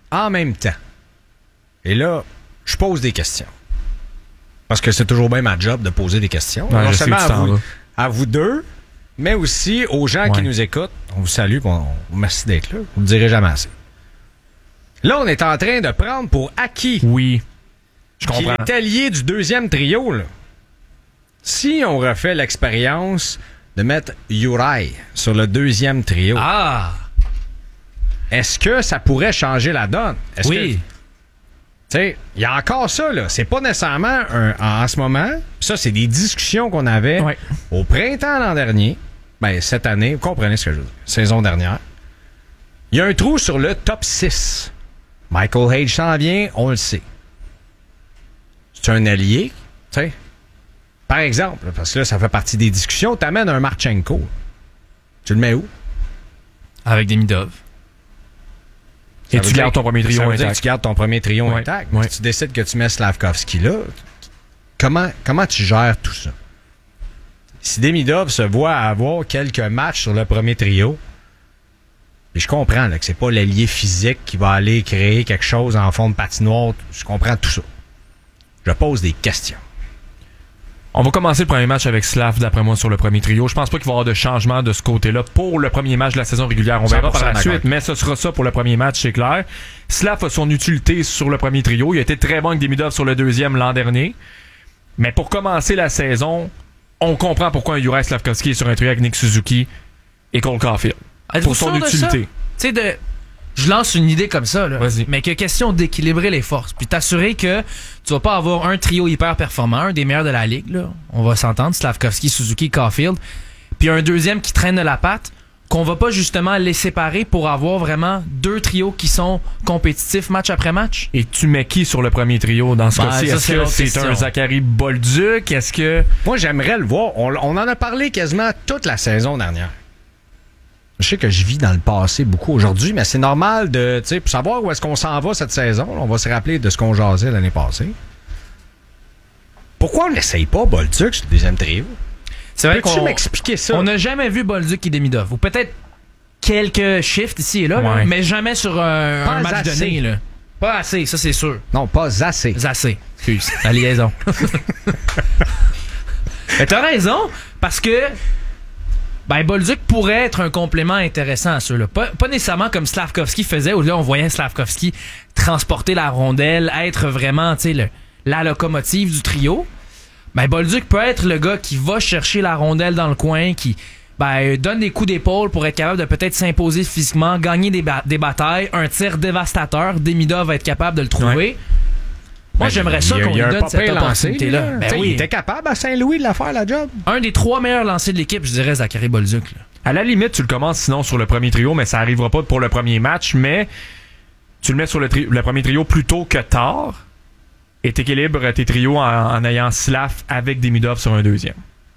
[SPEAKER 3] en même temps, et là, je pose des questions. Parce que c'est toujours bien ma job de poser des questions.
[SPEAKER 2] Ouais,
[SPEAKER 3] non
[SPEAKER 2] je sais
[SPEAKER 3] seulement
[SPEAKER 2] où tu
[SPEAKER 3] à
[SPEAKER 2] t'en
[SPEAKER 3] vous,
[SPEAKER 2] vas.
[SPEAKER 3] à vous deux, mais aussi aux gens qui
[SPEAKER 2] Ouais.
[SPEAKER 3] nous écoutent. On vous salue, on, on merci d'être là. Vous ne le direz jamais assez. Là, on est en train de prendre pour acquis
[SPEAKER 2] Oui. Je
[SPEAKER 3] qu'il
[SPEAKER 2] comprends.
[SPEAKER 3] est allié du deuxième trio. Là. Si on refait l'expérience de mettre Uri sur le deuxième trio,
[SPEAKER 1] Ah!
[SPEAKER 3] est-ce que ça pourrait changer la donne? Est-ce
[SPEAKER 1] Oui.
[SPEAKER 3] que- Tu sais, il y a encore ça, là. C'est pas nécessairement un, en, en ce moment. Ça, c'est des discussions qu'on avait
[SPEAKER 2] Ouais.
[SPEAKER 3] au printemps l'an dernier. Ben, cette année, vous comprenez ce que je veux dire. Saison dernière. Il y a un trou sur le top six. Michael Hage s'en vient, on le sait. C'est un allié, tu sais. Par exemple, parce que là, ça fait partie des discussions, t'amènes un Marchenko. Tu le mets où?
[SPEAKER 1] Avec Demidov.
[SPEAKER 2] Et
[SPEAKER 3] Ça
[SPEAKER 2] tu
[SPEAKER 3] veut dire
[SPEAKER 2] gardes ton premier
[SPEAKER 3] que-
[SPEAKER 2] trio
[SPEAKER 3] ça veut dire que
[SPEAKER 2] intact.
[SPEAKER 3] tu gardes ton premier trio
[SPEAKER 2] Ouais,
[SPEAKER 3] intact.
[SPEAKER 2] ouais.
[SPEAKER 3] Si tu décides que tu mets Slavkovski là, comment, comment tu gères tout ça? Si Demidov se voit avoir quelques matchs sur le premier trio, et je comprends là, que c'est pas l'allié physique qui va aller créer quelque chose en fond de patinoire, je comprends tout ça. Je pose des questions.
[SPEAKER 2] On va commencer le premier match avec Slav, d'après moi, sur le premier trio. Je pense pas qu'il va y avoir de changement de ce côté-là pour le premier match de la saison régulière. On verra par la
[SPEAKER 3] cent pour cent
[SPEAKER 2] suite, mais ce sera ça pour le premier match, c'est clair. Slav a son utilité sur le premier trio. Il a été très bon avec Demidov sur le deuxième l'an dernier. Mais pour commencer la saison, on comprend pourquoi un Juraj Slavkovski est sur un trio avec Nick Suzuki et Cole Caulfield.
[SPEAKER 1] Êtes-vous
[SPEAKER 2] Pour son
[SPEAKER 1] sûr de ça?
[SPEAKER 2] utilité.
[SPEAKER 1] Tu sais, de. Je lance une idée comme ça, là.
[SPEAKER 2] Vas-y.
[SPEAKER 1] Mais que question d'équilibrer les forces. Puis t'assurer que tu vas pas avoir un trio hyper performant, un des meilleurs de la ligue, là. On va s'entendre, Slavkovski, Suzuki, Caulfield. Puis un deuxième qui traîne de la patte, qu'on va pas justement les séparer pour avoir vraiment deux trios qui sont compétitifs match après match.
[SPEAKER 2] Et tu mets qui sur le premier trio dans ce
[SPEAKER 1] Ben,
[SPEAKER 2] cas-ci?
[SPEAKER 1] ça,
[SPEAKER 2] Est-ce
[SPEAKER 1] c'est
[SPEAKER 2] que
[SPEAKER 1] l'autre
[SPEAKER 2] c'est
[SPEAKER 1] question.
[SPEAKER 2] un Zachary Bolduc? Est-ce que...
[SPEAKER 3] Moi, j'aimerais le voir. On, on en a parlé quasiment toute la saison dernière. Je sais que je vis dans le passé beaucoup aujourd'hui, mais c'est normal de, tu sais, pour savoir où est-ce qu'on s'en va cette saison, on va se rappeler de ce qu'on jasait l'année passée. Pourquoi on n'essaye pas Bolduc sur le deuxième trio?
[SPEAKER 1] C'est vrai
[SPEAKER 3] Peux-tu
[SPEAKER 1] qu'on
[SPEAKER 3] m'expliquer ça?
[SPEAKER 1] on n'a jamais vu Bolduc et Demidov. Ou peut-être quelques shifts ici et là, là,
[SPEAKER 2] Ouais.
[SPEAKER 1] mais jamais sur un,
[SPEAKER 3] Pas
[SPEAKER 1] un match
[SPEAKER 3] assez.
[SPEAKER 1] donné. Là. Pas assez, ça c'est sûr.
[SPEAKER 3] Non, pas assez.
[SPEAKER 1] Assez. Excuse. La liaison. Mais t'as raison, parce que ben Bolduc pourrait être un complément intéressant à ceux-là. Pas, pas nécessairement comme Slavkovski faisait, où là on voyait Slavkovski transporter la rondelle, être vraiment, tu sais, le- la locomotive du trio. Ben Bolduc peut être le gars qui va chercher la rondelle dans le coin, qui ben, donne des coups d'épaule pour être capable de peut-être s'imposer physiquement, gagner des, ba- des batailles, un tir dévastateur. Demidov va être capable de le trouver.
[SPEAKER 2] Ouais.
[SPEAKER 1] Moi,
[SPEAKER 3] Ben,
[SPEAKER 1] j'aimerais ça
[SPEAKER 3] il y a-
[SPEAKER 1] qu'on
[SPEAKER 3] il
[SPEAKER 1] lui
[SPEAKER 3] y a un
[SPEAKER 1] donne
[SPEAKER 3] pas
[SPEAKER 1] cette
[SPEAKER 3] pire lancé,
[SPEAKER 1] opportunité-là.
[SPEAKER 3] là.
[SPEAKER 1] Ben
[SPEAKER 3] Tu sais,
[SPEAKER 1] oui.
[SPEAKER 3] Il était capable à Saint-Louis de la faire, la job.
[SPEAKER 1] Un des trois meilleurs lancers de l'équipe, je dirais, Zachary Bolduc. là.
[SPEAKER 2] À la limite, tu le commences sinon sur le premier trio, mais ça arrivera pas pour le premier match, mais tu le mets sur le, tri- le premier trio plus tôt que tard et t'équilibres tes trios en, en ayant Slav avec Demidov sur un deuxième.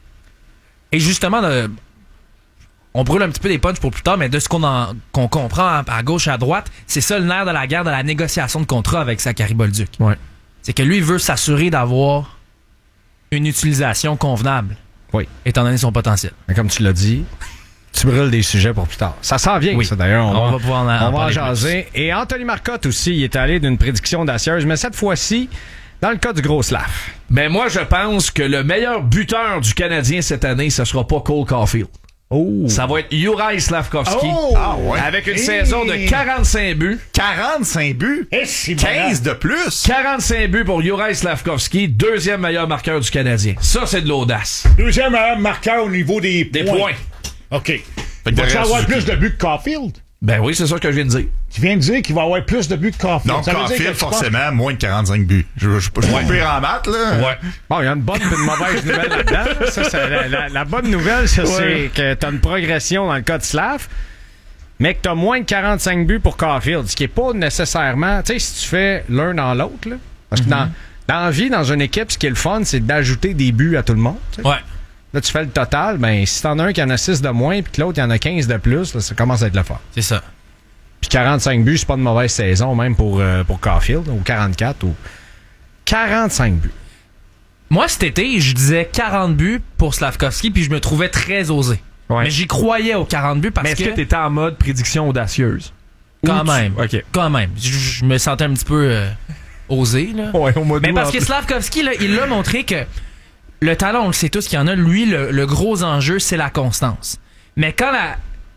[SPEAKER 1] Et justement, de- on brûle un petit peu des punchs pour plus tard, mais de ce qu'on en- qu'on comprend à, à gauche et à droite, c'est ça le nerf de la guerre de la négociation de contrat avec Zachary Bolduc.
[SPEAKER 2] Ouais.
[SPEAKER 1] C'est que lui, il veut s'assurer d'avoir une utilisation convenable.
[SPEAKER 3] Oui.
[SPEAKER 1] Étant donné son potentiel.
[SPEAKER 3] Mais comme tu l'as dit, tu brûles des sujets pour plus tard. Ça s'en vient,
[SPEAKER 1] Oui.
[SPEAKER 3] ça d'ailleurs. On,
[SPEAKER 1] On
[SPEAKER 3] va,
[SPEAKER 1] va pouvoir en-
[SPEAKER 3] on
[SPEAKER 1] en
[SPEAKER 3] va en
[SPEAKER 1] parler
[SPEAKER 3] jaser. Et Anthony Marcotte aussi, il est allé d'une prédiction d'assieuse, mais cette fois-ci, dans le cas du gros Slav.
[SPEAKER 5] Ben moi, je pense que le meilleur buteur du Canadien cette année, ce sera pas Cole Caulfield.
[SPEAKER 3] Oh!
[SPEAKER 5] Ça va être Juraj Slavkovski.
[SPEAKER 6] Oh!
[SPEAKER 4] Ah ouais.
[SPEAKER 5] Avec une
[SPEAKER 6] Hey!
[SPEAKER 5] saison de quarante-cinq buts.
[SPEAKER 4] quarante-cinq buts.
[SPEAKER 6] Eh, c'est
[SPEAKER 4] quinze de plus.
[SPEAKER 5] quarante-cinq buts pour Juraj Slavkovski, deuxième meilleur marqueur du Canadien. Ça, c'est de l'audace.
[SPEAKER 6] Deuxième meilleur marqueur au niveau des points.
[SPEAKER 5] Des points.
[SPEAKER 6] OK.
[SPEAKER 4] que
[SPEAKER 6] Il va-tu
[SPEAKER 4] derrière
[SPEAKER 6] avoir
[SPEAKER 4] Suzuki.
[SPEAKER 6] plus de buts que Caulfield?
[SPEAKER 5] Ben oui, c'est ça que je viens de dire.
[SPEAKER 6] Tu viens de dire qu'il va avoir plus de buts que Caulfield.
[SPEAKER 4] Donc,
[SPEAKER 6] Ça veut dire que
[SPEAKER 4] Caulfield,
[SPEAKER 6] tu penses-
[SPEAKER 4] forcément, moins de quarante-cinq buts. Je je- je suis pas pire en maths, là.
[SPEAKER 5] Ouais.
[SPEAKER 3] Bon, il y a une bonne et une mauvaise nouvelle là-dedans. Ça, c'est la, la- la bonne nouvelle, ça, c'est que tu as une progression dans le cas de Slav, mais que tu as moins de quarante-cinq buts pour Caulfield, ce qui est pas nécessairement... Tu sais, si tu fais l'un dans l'autre, là, parce que dans, dans la vie, dans une équipe, ce qui est le fun, c'est d'ajouter des buts à tout le monde. tu sais.
[SPEAKER 1] Ouais.
[SPEAKER 3] Là, tu fais le total, ben si t'en as un qui en a six de moins, puis que l'autre, il en a quinze de plus, là, ça commence à être le fun.
[SPEAKER 1] C'est ça.
[SPEAKER 3] Puis quarante-cinq buts, c'est pas une mauvaise saison, même pour, euh, pour Caulfield, ou quarante-quatre, ou... quarante-cinq buts.
[SPEAKER 1] Moi, cet été, je disais quarante buts pour Slavkovski, puis je me trouvais très osé.
[SPEAKER 2] Ouais.
[SPEAKER 1] Mais j'y croyais aux quarante buts parce
[SPEAKER 2] Mais est-ce
[SPEAKER 1] que...
[SPEAKER 2] que t'étais en mode prédiction audacieuse?
[SPEAKER 1] Quand
[SPEAKER 2] Ou tu-
[SPEAKER 1] même.
[SPEAKER 2] OK.
[SPEAKER 1] Quand même. Je, je me sentais un petit peu euh, osé, là.
[SPEAKER 2] Ouais, au mois
[SPEAKER 1] Mais
[SPEAKER 2] d'août,
[SPEAKER 1] parce
[SPEAKER 2] en
[SPEAKER 1] que
[SPEAKER 2] plus.
[SPEAKER 1] Slavkovski, là, il a montré que le talent, on le sait tous qu'il y en a. Lui, le, le gros enjeu, c'est la constance. Mais quand la,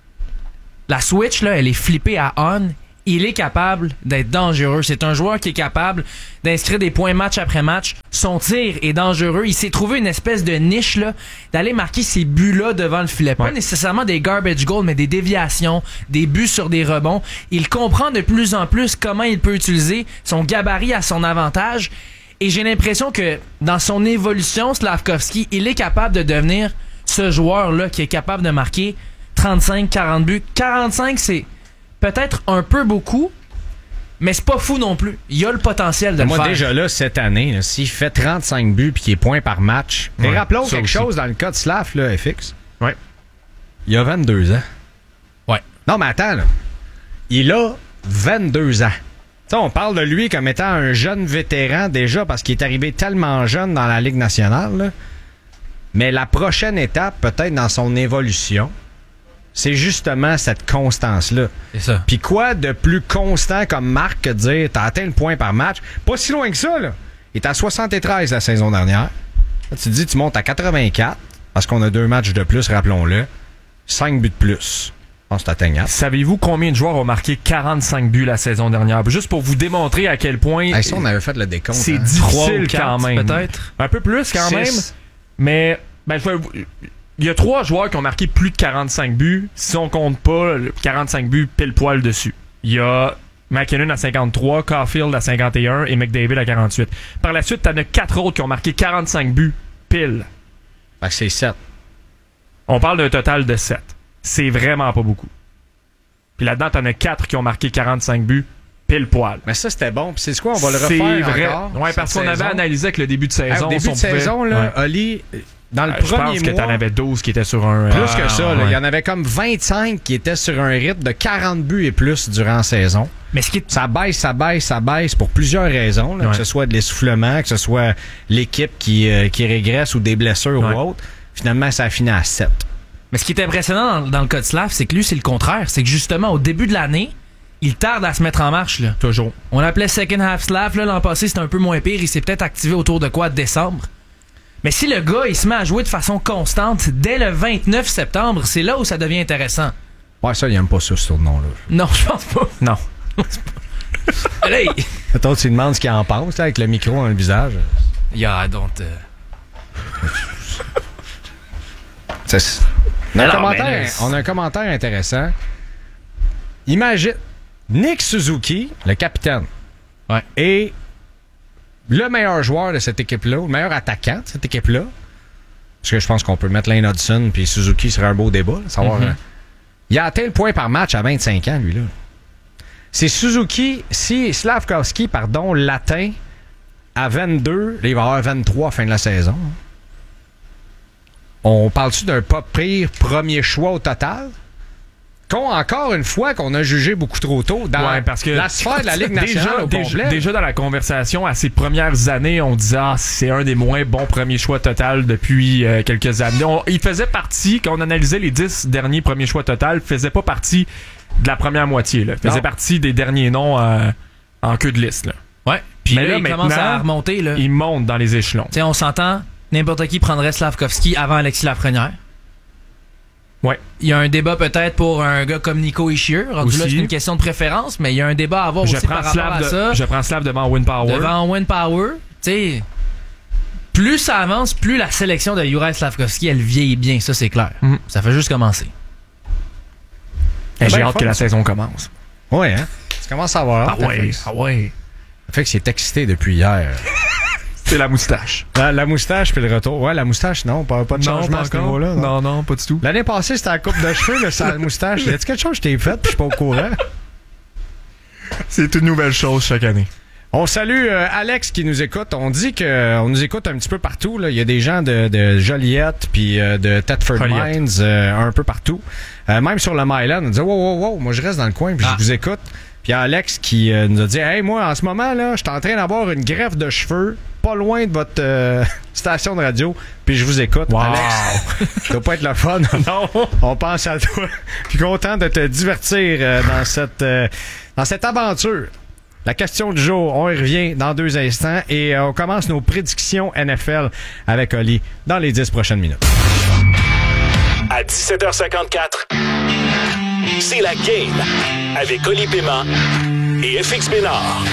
[SPEAKER 1] la switch, là, elle est flippée à on, il est capable d'être dangereux. C'est un joueur qui est capable d'inscrire des points match après match. Son tir est dangereux. Il s'est trouvé une espèce de niche là, d'aller marquer ces buts-là devant le filet. Pas
[SPEAKER 2] Ouais.
[SPEAKER 1] nécessairement des garbage goals, mais des déviations, des buts sur des rebonds. Il comprend de plus en plus comment il peut utiliser son gabarit à son avantage. Et j'ai l'impression que dans son évolution, Slavkovski, il est capable de devenir ce joueur-là qui est capable de marquer trente-cinq quarante buts. quarante-cinq, c'est peut-être un peu beaucoup, mais c'est pas fou non plus. Il y a le potentiel de
[SPEAKER 3] Moi,
[SPEAKER 1] le faire.
[SPEAKER 3] déjà là, cette année, là, s'il fait trente-cinq buts puis qu'il est point par match, et
[SPEAKER 2] Ouais,
[SPEAKER 3] rappelons
[SPEAKER 2] ça
[SPEAKER 3] quelque
[SPEAKER 2] aussi.
[SPEAKER 3] chose dans le cas de Slav, là, F X.
[SPEAKER 2] Ouais.
[SPEAKER 3] Il a vingt-deux ans.
[SPEAKER 1] Ouais.
[SPEAKER 3] Non, mais attends, là. Il a vingt-deux ans. Tu sais, on parle de lui comme étant un jeune vétéran déjà parce qu'il est arrivé tellement jeune dans la Ligue nationale, là. Mais la prochaine étape, peut-être dans son évolution, c'est justement cette constance-là.
[SPEAKER 1] C'est ça.
[SPEAKER 3] Puis quoi de plus constant comme marque que de dire t'as atteint le point par match? Pas si loin que ça, là. Il est à soixante-treize la saison dernière. Là, tu te dis, tu montes à quatre-vingt-quatre parce qu'on a deux matchs de plus, rappelons-le. cinq buts de plus. Je pense que c'est atteignable.
[SPEAKER 2] Savez-vous combien de joueurs ont marqué quarante-cinq buts la saison dernière? Juste pour vous démontrer à quel point
[SPEAKER 3] Hey, ça, on avait fait le décompte.
[SPEAKER 2] c'est
[SPEAKER 3] hein.
[SPEAKER 1] Trois ou
[SPEAKER 2] difficile
[SPEAKER 1] quatre,
[SPEAKER 2] quand même.
[SPEAKER 1] peut-être.
[SPEAKER 2] Un peu plus quand
[SPEAKER 3] Six.
[SPEAKER 2] même. Mais ben, je vais- il y a trois joueurs qui ont marqué plus de quarante-cinq buts. Si on compte pas le quarante-cinq buts pile poil dessus. Il y a McKinnon à cinquante-trois, Caulfield à cinquante et un et McDavid à quarante-huit. Par la suite, t'en as quatre autres qui ont marqué quarante-cinq buts pile.
[SPEAKER 3] Fait que c'est sept.
[SPEAKER 2] On parle d'un total de sept. C'est vraiment pas beaucoup. Puis là-dedans, t'en as quatre qui ont marqué quarante-cinq buts pile poil.
[SPEAKER 3] Mais ça, c'était bon. Puis c'est quoi? On va le
[SPEAKER 2] C'est
[SPEAKER 3] refaire
[SPEAKER 2] vrai.
[SPEAKER 3] encore.
[SPEAKER 2] Ouais, parce
[SPEAKER 3] cette
[SPEAKER 2] qu'on avait
[SPEAKER 3] saison.
[SPEAKER 2] analysé avec le début de
[SPEAKER 3] Hey,
[SPEAKER 2] saison.
[SPEAKER 3] au début
[SPEAKER 2] si
[SPEAKER 3] de
[SPEAKER 2] on pouvait-
[SPEAKER 3] saison, là,
[SPEAKER 2] Ouais.
[SPEAKER 3] Oli, dans le
[SPEAKER 2] Euh, je
[SPEAKER 3] premier
[SPEAKER 2] pense que
[SPEAKER 3] mois...
[SPEAKER 2] t'en avais douze qui étaient sur un...
[SPEAKER 3] Plus
[SPEAKER 2] euh,
[SPEAKER 3] que ça, là,
[SPEAKER 2] ouais.
[SPEAKER 3] il y en avait comme vingt-cinq qui étaient sur un rythme de quarante buts et plus durant la saison.
[SPEAKER 1] Mais ce qui est
[SPEAKER 3] Ça baisse, ça baisse, ça baisse pour plusieurs raisons. là,
[SPEAKER 2] Ouais.
[SPEAKER 3] Que ce soit de l'essoufflement, que ce soit l'équipe qui, euh, qui régresse ou des blessures
[SPEAKER 2] Ouais.
[SPEAKER 3] ou autre. Finalement, ça a fini à sept.
[SPEAKER 1] Mais ce qui est impressionnant dans, dans le cas de Slav, c'est que lui, c'est le contraire. C'est que justement, au début de l'année, il tarde à se mettre en marche. Là.
[SPEAKER 2] Toujours.
[SPEAKER 1] On l'appelait Second Half Slav. Là, l'an passé, c'était un peu moins pire. Il s'est peut-être activé autour de quoi, de décembre. Mais si le gars, il se met à jouer de façon constante dès le vingt-neuf septembre, c'est là où ça devient intéressant.
[SPEAKER 3] Ouais, ça, il aime pas ça, ce nom-là.
[SPEAKER 1] Non, je pense pas.
[SPEAKER 2] Non.
[SPEAKER 1] Là, il...
[SPEAKER 3] Peut-être tu lui demandes ce qu'il en pense, là, avec le micro dans le visage.
[SPEAKER 1] Yeah, don't... uh,
[SPEAKER 3] C'est- On a, un
[SPEAKER 1] Alors,
[SPEAKER 3] commentaire,
[SPEAKER 1] mais là,
[SPEAKER 3] on a un commentaire intéressant. Imagine, Nick Suzuki, le capitaine,
[SPEAKER 1] Ouais.
[SPEAKER 3] est le meilleur joueur de cette équipe-là, ou le meilleur attaquant de cette équipe-là. Parce que je pense qu'on peut mettre Lane Hudson puis Suzuki serait un beau débat. Là, savoir,
[SPEAKER 1] Mhm.
[SPEAKER 3] hein. Il a atteint le point par match à vingt-cinq ans, lui, là. C'est Suzuki, si Slavkovski, pardon, l'atteint à vingt-deux, là, il va avoir vingt-trois à la fin de la saison. On parle-tu d'un pas pire premier choix au total? Qu'on, encore une fois, qu'on a jugé beaucoup trop tôt dans
[SPEAKER 2] Ouais, parce que
[SPEAKER 3] la sphère de la Ligue nationale
[SPEAKER 2] déjà,
[SPEAKER 3] au
[SPEAKER 2] déjà,
[SPEAKER 3] complet.
[SPEAKER 2] déjà dans la conversation, à ses premières années, on disait ah, c'est un des moins bons premiers choix total depuis euh, quelques années. On- il faisait partie, quand on analysait les dix derniers premiers choix total, faisait pas partie de la première moitié. Là. Faisait
[SPEAKER 3] Non.
[SPEAKER 2] partie des derniers noms euh, en queue de liste. Là.
[SPEAKER 1] Ouais. Puis
[SPEAKER 2] Mais
[SPEAKER 1] là,
[SPEAKER 2] là,
[SPEAKER 1] il commence
[SPEAKER 2] maintenant,
[SPEAKER 1] à remonter. Là.
[SPEAKER 2] Il monte dans les échelons.
[SPEAKER 1] Tu sais, on s'entend, n'importe qui prendrait Slavkovski avant Alexis Lafrenière.
[SPEAKER 2] Ouais.
[SPEAKER 1] Il y a un débat peut-être pour un gars comme Nico Hischier. Rendu là,
[SPEAKER 2] Aussi.
[SPEAKER 1] c'est une question de préférence, mais il y a un débat à avoir
[SPEAKER 2] Je
[SPEAKER 1] aussi
[SPEAKER 2] prends,
[SPEAKER 1] par rapport
[SPEAKER 2] Slav
[SPEAKER 1] à
[SPEAKER 2] de,
[SPEAKER 1] ça.
[SPEAKER 2] je prends Slav devant Win Power.
[SPEAKER 1] Devant Win Power, tu sais, plus ça avance, plus la sélection de Juraj Slavkovski, elle vieillit bien, ça c'est clair.
[SPEAKER 2] Mhm.
[SPEAKER 1] Ça fait juste commencer.
[SPEAKER 2] Eh, J'ai
[SPEAKER 3] Ben,
[SPEAKER 2] hâte
[SPEAKER 3] fun,
[SPEAKER 2] que la
[SPEAKER 3] ça.
[SPEAKER 2] saison commence.
[SPEAKER 3] Ouais, hein? Tu commences à avoir hâte,
[SPEAKER 2] Ah ouais,
[SPEAKER 3] Félix.
[SPEAKER 2] ah ouais.
[SPEAKER 3] Fait que c'est excité depuis hier.
[SPEAKER 2] C'est la moustache.
[SPEAKER 3] La, la moustache puis le retour. Ouais, la moustache, non, pas, pas de changement à ce niveau-là. non.
[SPEAKER 2] Non, non, pas du tout.
[SPEAKER 3] L'année passée, c'était la coupe de cheveux, mais c'est la moustache. Y a-tu quelque chose que je t'ai fait puis je suis pas au courant?
[SPEAKER 2] C'est une nouvelle chose chaque année.
[SPEAKER 3] On salue euh, Alex qui nous écoute. On dit que on nous écoute un petit peu partout. Là. Il y a des gens de, de Joliette puis euh, de Thetford
[SPEAKER 2] Joliette.
[SPEAKER 3] Mines euh, un peu partout. Euh, même sur le Myland, on dit wow, wow, wow, moi je reste dans le coin puis
[SPEAKER 1] Ah.
[SPEAKER 3] je vous écoute. Puis il y a Alex qui euh, nous a dit hey, moi en ce moment là, je suis en train d'avoir une greffe de cheveux pas loin de votre euh, station de radio, puis je vous écoute.
[SPEAKER 2] Wow.
[SPEAKER 3] Alex, ça doit pas être le fun.
[SPEAKER 2] Non.
[SPEAKER 3] On pense à toi. Puis content de te divertir euh, dans cette euh, dans cette aventure. La question du jour, on y revient dans deux instants et euh, on commence nos prédictions N F L avec Oli dans les dix prochaines minutes.
[SPEAKER 7] À dix-sept heures cinquante-quatre, c'est la game avec Oli Paiement et F X Bénard.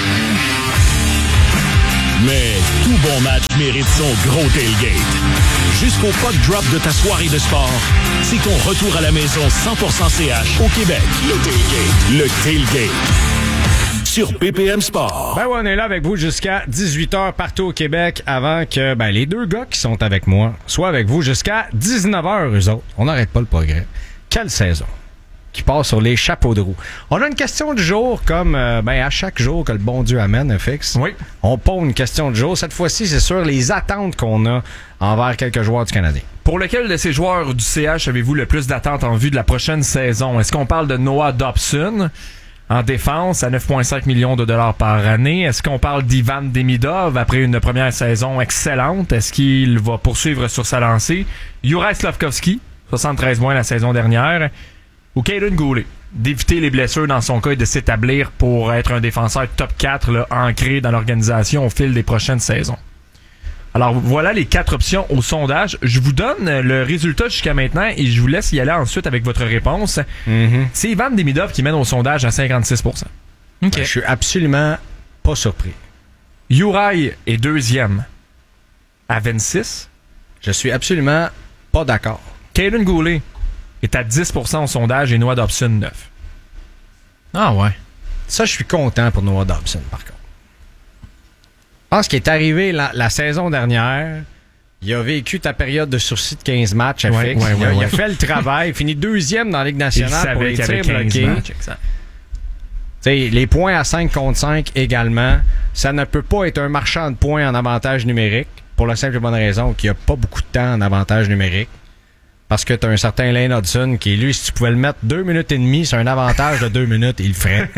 [SPEAKER 7] Mais tout bon match mérite son gros tailgate. Jusqu'au puck drop de ta soirée de sport, c'est ton retour à la maison cent pour cent C H au Québec. Le tailgate. Le tailgate. Sur B P M Sport.
[SPEAKER 3] Ben ouais, on est là avec vous jusqu'à dix-huit heures partout au Québec avant que ben, les deux gars qui sont avec moi soient avec vous jusqu'à dix-neuf heures, eux autres. On n'arrête pas le progrès. Quelle saison qui passe sur les chapeaux de roue. On a une question du jour comme euh, ben, à chaque jour que le bon Dieu amène, F X.
[SPEAKER 2] Oui.
[SPEAKER 3] On pose une question du jour. Cette fois-ci, c'est sur les attentes qu'on a envers quelques joueurs du Canadien.
[SPEAKER 2] Pour lequel de ces joueurs du C H avez-vous le plus d'attentes en vue de la prochaine saison? Est-ce qu'on parle de Noah Dobson en défense à neuf virgule cinq millions de dollars par année? Est-ce qu'on parle d'Ivan Demidov après une première saison excellente? Est-ce qu'il va poursuivre sur sa lancée? Juraj Slafkovský, soixante-treize points la saison dernière. Ou Kaiden Guhle, d'éviter les blessures dans son cas et de s'établir pour être un défenseur top quatre là, ancré dans l'organisation au fil des prochaines saisons. Alors voilà les quatre options au sondage. Je vous donne le résultat jusqu'à maintenant et je vous laisse y aller ensuite avec votre réponse.
[SPEAKER 3] Mm-hmm.
[SPEAKER 2] C'est Ivan Demidov qui mène au sondage à cinquante-six pour cent.
[SPEAKER 1] OK.
[SPEAKER 3] Je suis absolument pas surpris.
[SPEAKER 2] Juraj est deuxième à vingt-six.
[SPEAKER 3] Je suis absolument pas d'accord.
[SPEAKER 2] Kaiden Guhle est à dix pour cent au sondage et Noah Dobson neuf.
[SPEAKER 1] Ah ouais.
[SPEAKER 3] Ça, je suis content pour Noah Dobson, par contre. Je pense qu'il est arrivé la, la saison dernière. Il a vécu ta période de sursis de quinze matchs à
[SPEAKER 2] Ouais,
[SPEAKER 3] fixe.
[SPEAKER 2] ouais,
[SPEAKER 3] il, a,
[SPEAKER 2] ouais,
[SPEAKER 3] il a
[SPEAKER 2] ouais.
[SPEAKER 3] fait le travail, fini deuxième dans la Ligue
[SPEAKER 2] Il
[SPEAKER 3] nationale pour
[SPEAKER 2] savait
[SPEAKER 3] les
[SPEAKER 2] qu'il y avait
[SPEAKER 3] tirs
[SPEAKER 2] quinze
[SPEAKER 3] bloqués.
[SPEAKER 2] matchs. Exact.
[SPEAKER 3] T'sais, les points à cinq contre cinq également. Ça ne peut pas être un marchand de points en avantage numérique pour la simple et bonne raison qu'il n'y a pas beaucoup de temps en avantage numérique. Parce que tu as un certain Lane Hudson qui, lui, si tu pouvais le mettre deux minutes et demie sur un avantage de deux minutes, il le ferait.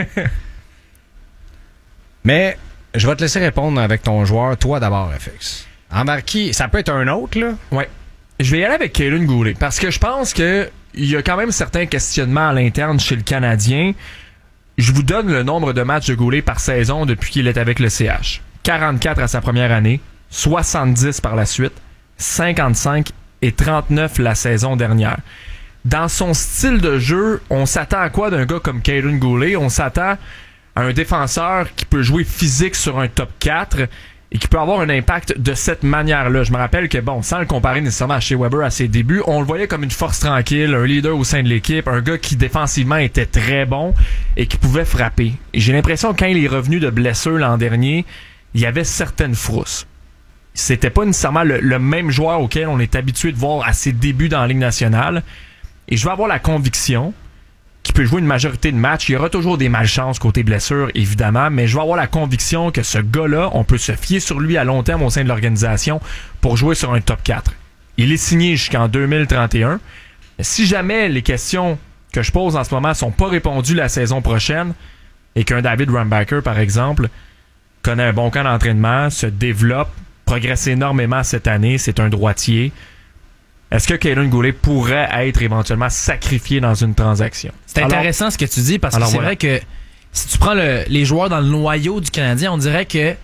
[SPEAKER 3] Mais je vais te laisser répondre avec ton joueur, toi d'abord, F X. Embarqué, ça peut être un autre, là.
[SPEAKER 2] Ouais. Je vais y aller avec Kaiden Guhle parce que je pense que il y a quand même certains questionnements à l'interne chez le Canadien. Je vous donne le nombre de matchs de Guhle par saison depuis qu'il est avec le C H. quarante-quatre à sa première année, soixante-dix par la suite, cinquante-cinq et trente-neuf la saison dernière. Dans son style de jeu, on s'attend à quoi d'un gars comme Kaiden Guhle? On s'attend à un défenseur qui peut jouer physique sur un top quatre et qui peut avoir un impact de cette manière-là. Je me rappelle que, bon, sans le comparer nécessairement à Shea Weber à ses débuts, on le voyait comme une force tranquille, un leader au sein de l'équipe, un gars qui défensivement était très bon et qui pouvait frapper. Et j'ai l'impression que quand il est revenu de blessure l'an dernier, il y avait certaines frousses. C'était pas nécessairement le, le même joueur auquel on est habitué de voir à ses débuts dans la Ligue nationale. Et je vais avoir la conviction qu'il peut jouer une majorité de matchs. Il y aura toujours des malchances côté blessure, évidemment, mais je vais avoir la conviction que ce gars-là, on peut se fier sur lui à long terme au sein de l'organisation pour jouer sur un top quatre. Il est signé jusqu'en deux mille trente et un. Si jamais les questions que je pose en ce moment sont pas répondues la saison prochaine et qu'un David Rambacker, par exemple, connaît un bon camp d'entraînement, se développe, progresse énormément cette année, c'est un droitier. Est-ce que Kaiden Guhle pourrait être éventuellement sacrifié dans une transaction?
[SPEAKER 1] C'est
[SPEAKER 2] Alors,
[SPEAKER 1] intéressant ce que tu dis parce que
[SPEAKER 2] alors
[SPEAKER 1] c'est
[SPEAKER 2] voilà.
[SPEAKER 1] vrai que si tu prends le- les joueurs dans le noyau du Canadien, on dirait que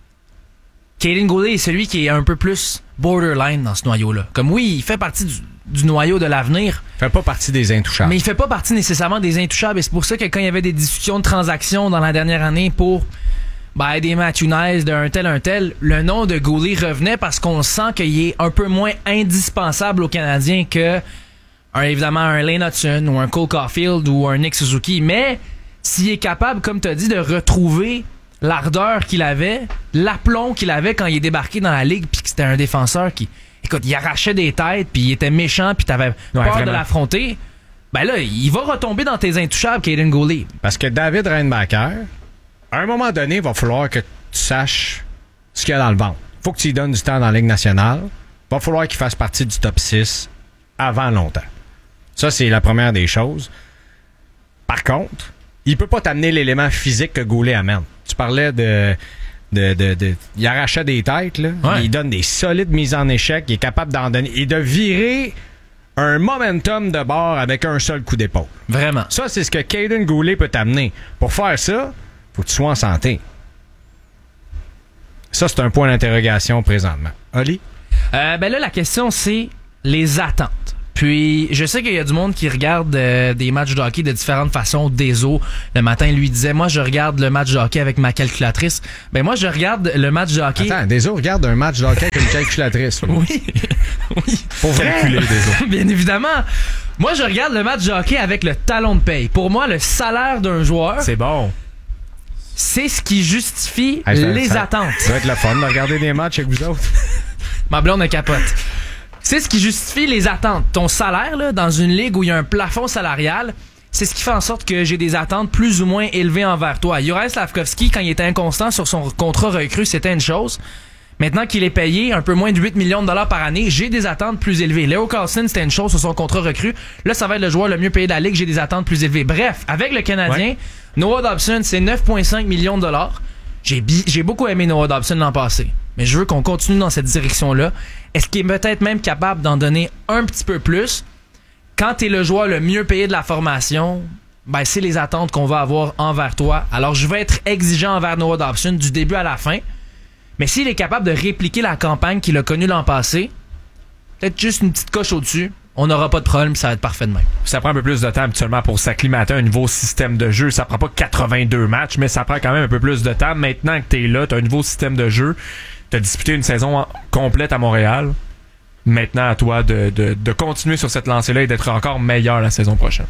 [SPEAKER 1] Kaiden Guhle est celui qui est un peu plus borderline dans ce noyau-là. Comme oui, il fait partie du, du noyau de l'avenir,
[SPEAKER 3] Fait pas partie des intouchables.
[SPEAKER 1] mais il fait pas partie nécessairement des intouchables. Et c'est pour ça que quand il y avait des discussions de transactions dans la dernière année pour ben, des Matthew Nice, d'un tel, un tel, le nom de Guhle revenait parce qu'on sent qu'il est un peu moins indispensable aux Canadiens que un, évidemment un Lane Hudson ou un Cole Caulfield ou un Nick Suzuki. Mais s'il est capable, comme tu as dit, de retrouver l'ardeur qu'il avait, l'aplomb qu'il avait quand il est débarqué dans la ligue, puis que c'était un défenseur qui, écoute, il arrachait des têtes, puis il était méchant, puis t'avais peur
[SPEAKER 2] vraiment.
[SPEAKER 1] de l'affronter, ben là, il va retomber dans tes intouchables, Kaiden Guhle.
[SPEAKER 3] Parce que David Reinbacker, à un moment donné, il va falloir que tu saches ce qu'il y a dans le ventre. Faut que tu lui donnes du temps dans la Ligue nationale. Il va falloir qu'il fasse partie du top six avant longtemps. Ça, c'est la première des choses. Par contre, il peut pas t'amener l'élément physique que Guhle amène. Tu parlais de de, de, de, il arrachait des têtes, là.
[SPEAKER 1] Ouais.
[SPEAKER 3] Il donne des solides mises en échec. Il est capable d'en donner et de virer un momentum de bord avec un seul coup d'épaule.
[SPEAKER 1] Vraiment.
[SPEAKER 3] Ça, c'est ce que Caden Goulet peut t'amener. Pour faire ça, faut que tu sois en santé. Ça, c'est un point d'interrogation présentement. Oli?
[SPEAKER 1] Euh, ben là, la question, c'est les attentes. Puis, je sais qu'il y a du monde qui regarde euh, des matchs de hockey de différentes façons. Deso, le matin, lui disait, moi, je regarde le match de hockey avec ma calculatrice. Ben moi, je regarde le match de hockey...
[SPEAKER 3] Attends, Deso regarde un match de hockey avec une calculatrice. Là.
[SPEAKER 1] Oui. Oui.
[SPEAKER 3] Pour vrai?
[SPEAKER 2] Calculer des autres.
[SPEAKER 1] Bien évidemment. Moi, je regarde le match de hockey avec le talon de paye. Pour moi, le salaire d'un joueur,
[SPEAKER 2] C'est bon.
[SPEAKER 1] c'est ce qui justifie
[SPEAKER 3] Hey, ça-
[SPEAKER 1] les
[SPEAKER 3] ça-
[SPEAKER 1] attentes.
[SPEAKER 3] Ça va être le fun de regarder des matchs avec vous autres.
[SPEAKER 1] Ma blonde a capote. C'est ce qui justifie les attentes. Ton salaire, là, dans une ligue où il y a un plafond salarial, c'est ce qui fait en sorte que j'ai des attentes plus ou moins élevées envers toi. Juraj Slafkovský, quand il était inconstant sur son contrat recru, c'était une chose. Maintenant qu'il est payé un peu moins de huit millions de dollars par année, j'ai des attentes plus élevées. Leo Carlson, c'était une chose sur son contrat recru. Là, ça va être le joueur le mieux payé de la ligue, j'ai des attentes plus élevées. Bref, avec le Canadien,
[SPEAKER 2] Ouais.
[SPEAKER 1] Noah Dobson, c'est neuf virgule cinq millions de dollars. J'ai, bi- j'ai beaucoup aimé Noah Dobson l'an passé, mais je veux qu'on continue dans cette direction-là. Est-ce qu'il est peut-être même capable d'en donner un petit peu plus? Quand t'es le joueur le mieux payé de la formation, ben c'est les attentes qu'on va avoir envers toi. Alors je vais être exigeant envers Noah Dobson du début à la fin. Mais s'il est capable de répliquer la campagne qu'il a connue l'an passé, peut-être juste une petite coche au-dessus, on n'aura pas de problème, ça va être parfait de même.
[SPEAKER 2] Ça prend un peu plus de temps habituellement pour s'acclimater à un nouveau système de jeu. Ça prend pas quatre-vingt-deux matchs, mais ça prend quand même un peu plus de temps. Maintenant que t'es là, t'as un nouveau système de jeu. T'as disputé une saison en- complète à Montréal. Maintenant, à toi de, de, de continuer sur cette lancée-là et d'être encore meilleur la saison prochaine.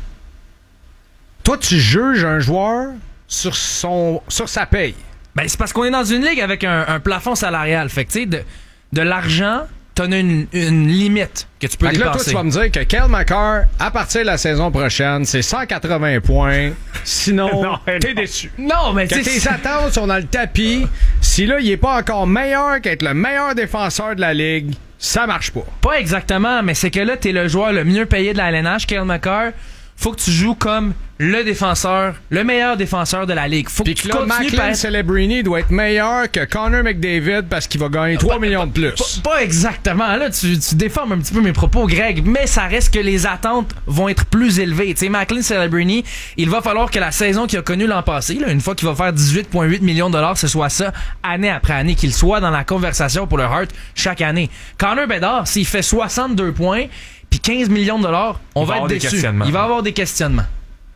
[SPEAKER 3] Toi, tu juges un joueur sur son sur sa paye.
[SPEAKER 1] Ben, c'est parce qu'on est dans une ligue avec un, un plafond salarial. Fait que, tu sais, de, de l'argent, t'en as une, une limite que tu peux
[SPEAKER 3] Fait que là, toi,
[SPEAKER 1] dépenser.
[SPEAKER 3] tu vas me dire que Kyle McCarr, à partir de la saison prochaine, c'est cent quatre-vingts points. Sinon,
[SPEAKER 2] Non,
[SPEAKER 3] t'es
[SPEAKER 2] non.
[SPEAKER 3] déçu.
[SPEAKER 1] Non, mais
[SPEAKER 3] Que
[SPEAKER 1] tu sais,
[SPEAKER 3] tes attentes sont dans le tapis. Si là, il est pas encore meilleur qu'être le meilleur défenseur de la ligue, ça marche pas.
[SPEAKER 1] pas exactement, mais c'est que là, t'es le joueur le mieux payé de la L N H, Kyle McCarr. Faut que tu joues comme le défenseur, le meilleur défenseur de la ligue. Faut
[SPEAKER 3] Puis
[SPEAKER 1] que
[SPEAKER 3] que
[SPEAKER 1] tu
[SPEAKER 3] là,
[SPEAKER 1] continues par
[SPEAKER 3] Macklin
[SPEAKER 1] être...
[SPEAKER 3] Celebrini doit être meilleur que Connor McDavid parce qu'il va gagner trois millions de plus.
[SPEAKER 1] Pas, pas exactement. Là, tu, tu déformes un petit peu mes propos, Greg, mais ça reste que les attentes vont être plus élevées. Tu sais, Macklin Celebrini, il va falloir que la saison qu'il a connue l'an passé, là, une fois qu'il va faire dix-huit virgule huit millions de dollars, ce soit ça, année après année, qu'il soit dans la conversation pour le Hart chaque année. Connor Bedard, s'il fait soixante-deux points puis quinze millions de dollars, on
[SPEAKER 2] Il va
[SPEAKER 1] va être
[SPEAKER 2] avoir des
[SPEAKER 1] déçu.
[SPEAKER 2] questionnements.
[SPEAKER 1] Il va avoir des questionnements.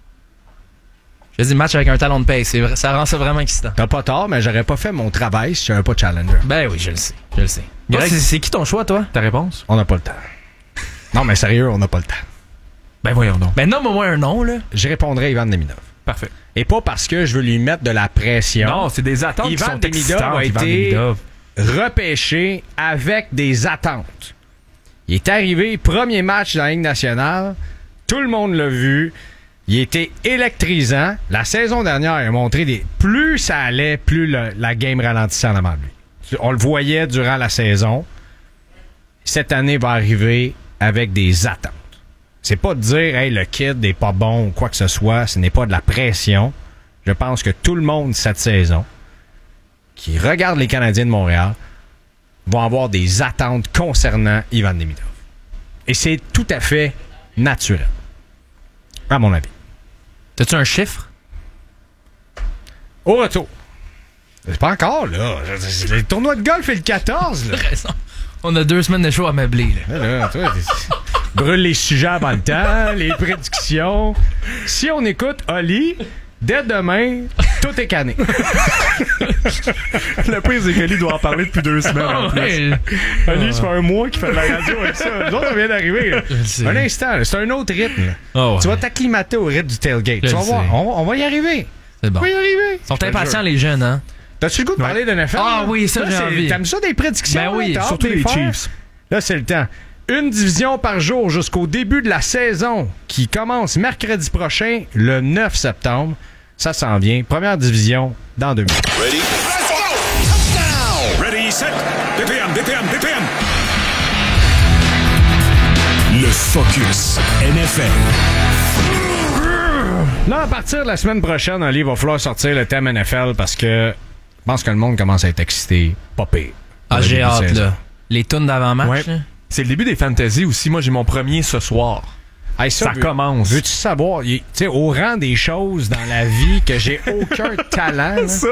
[SPEAKER 1] Je dis match avec un talon de paye, c'est vrai, ça rend ça vraiment excitant.
[SPEAKER 3] T'as pas tort, mais j'aurais pas fait mon travail si j'avais pas de challenger.
[SPEAKER 1] Ben oui, je le sais, je le sais. Toi,
[SPEAKER 2] Greg?
[SPEAKER 1] c'est, c'est qui ton choix, toi?
[SPEAKER 2] Ta réponse?
[SPEAKER 3] On n'a pas le temps. Non, mais sérieux, on n'a pas le temps.
[SPEAKER 2] Ben voyons donc.
[SPEAKER 1] Ben nomme au moins un nom, là.
[SPEAKER 3] Je répondrai à Ivan Demidov.
[SPEAKER 2] Parfait.
[SPEAKER 3] Et pas parce que je veux lui mettre de la pression.
[SPEAKER 2] Non, c'est des attentes qui
[SPEAKER 3] Ivan
[SPEAKER 2] sont
[SPEAKER 3] Demidov
[SPEAKER 2] excitantes,
[SPEAKER 3] a
[SPEAKER 2] Ivan
[SPEAKER 3] été
[SPEAKER 2] Demidov.
[SPEAKER 3] repêché avec des attentes. Il est arrivé, premier match dans la Ligue nationale. Tout le monde l'a vu. Il était électrisant. La saison dernière, il a montré des... Plus ça allait, plus le- la game ralentissait en avant de lui. On le voyait durant la saison. Cette année va arriver avec des attentes. C'est pas de dire, hey, le kid n'est pas bon ou quoi que ce soit. Ce n'est pas de la pression. Je pense que tout le monde cette saison qui regarde les Canadiens de Montréal vont avoir des attentes concernant Ivan Demidov. Et c'est tout à fait naturel, à mon avis.
[SPEAKER 1] T'as-tu un chiffre?
[SPEAKER 3] Au retour. C'est pas encore, là. Le tournoi de golf est le quatorze, là.
[SPEAKER 1] Raison. On a deux semaines de show à meubler, là.
[SPEAKER 3] Là, là, toi, t'es- brûle les sujets avant le temps, les prédictions. Si on écoute Oli, dès demain, tout est cané.
[SPEAKER 2] Le pire, c'est que lui doit en parler depuis deux semaines en plus.
[SPEAKER 1] Ouais.
[SPEAKER 3] Oli, ça fait un mois qu'il fait de la radio avec ça. Nous autres, on vient d'arriver. là.
[SPEAKER 1] Je le sais.
[SPEAKER 3] Un instant, là, c'est un autre rythme. là.
[SPEAKER 1] Oh, ouais.
[SPEAKER 3] Tu vas t'acclimater au rythme du tailgate.
[SPEAKER 1] Je
[SPEAKER 3] Tu vas
[SPEAKER 1] le
[SPEAKER 3] voir,
[SPEAKER 1] sais.
[SPEAKER 3] on, on va y arriver.
[SPEAKER 1] C'est bon.
[SPEAKER 3] On va y arriver.
[SPEAKER 1] Ils sont impatients, les jeunes, hein?
[SPEAKER 3] T'as-tu le goût de parler de N F L?
[SPEAKER 1] Ah
[SPEAKER 3] là?
[SPEAKER 1] oui, ça,
[SPEAKER 3] Là,
[SPEAKER 1] j'ai
[SPEAKER 3] c'est-
[SPEAKER 1] envie.
[SPEAKER 3] T'aimes ça des prédictions?
[SPEAKER 1] Ben oui,
[SPEAKER 3] là? T'as hâte
[SPEAKER 2] surtout
[SPEAKER 3] de
[SPEAKER 2] les
[SPEAKER 3] faire?
[SPEAKER 2] Chiefs.
[SPEAKER 3] Là, c'est le temps. Une division par jour jusqu'au début de la saison qui commence mercredi prochain, le neuf septembre. Ça s'en vient. Première division dans deux minutes.
[SPEAKER 7] Ready? Ready, set. D P M, D P M, D P M. Le Focus N F L.
[SPEAKER 3] Là, à partir de la semaine prochaine, Ali, il va falloir sortir le thème N F L parce que pense que le monde commence à être excité. Pas pire.
[SPEAKER 1] Ah, j'ai hâte, là. Les tunes d'avant-match,
[SPEAKER 2] Ouais.
[SPEAKER 1] là.
[SPEAKER 2] C'est le début des fantasy aussi. Moi, j'ai mon premier ce soir.
[SPEAKER 3] Hey,
[SPEAKER 2] Ça
[SPEAKER 3] veux-
[SPEAKER 2] commence.
[SPEAKER 3] Veux-tu savoir, tu sais, au rang des choses dans la vie que j'ai aucun talent, là,
[SPEAKER 2] Ça?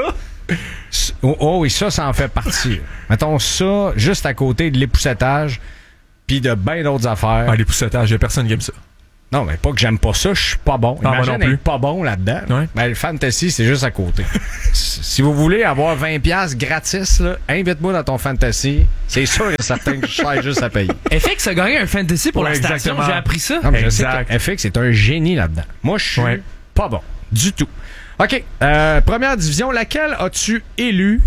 [SPEAKER 3] oh, oh oui, ça, ça en fait partie. Mettons ça juste à côté de l'époussetage puis de bien d'autres affaires.
[SPEAKER 2] Ah, les poussetages, il y a personne qui aime ça.
[SPEAKER 3] Non, mais pas que j'aime pas ça, je suis pas bon.
[SPEAKER 2] Ah, moi
[SPEAKER 3] Imagine
[SPEAKER 2] non plus.
[SPEAKER 3] être pas bon là-dedans.
[SPEAKER 2] Ouais.
[SPEAKER 3] Ben, le fantasy, c'est juste à côté. Si vous voulez avoir vingt piastres gratis, là, invite-moi dans ton fantasy. C'est sûr et certain que je serai juste à payer.
[SPEAKER 1] F X a gagné un fantasy pour
[SPEAKER 2] Ouais,
[SPEAKER 1] la station,
[SPEAKER 2] exactement.
[SPEAKER 1] j'ai appris ça.
[SPEAKER 3] Non, mais je sais
[SPEAKER 2] Exact.
[SPEAKER 3] que F X est un génie là-dedans. Moi, je suis
[SPEAKER 2] Ouais.
[SPEAKER 3] pas bon. Du tout. OK. Euh, première division, laquelle as-tu élu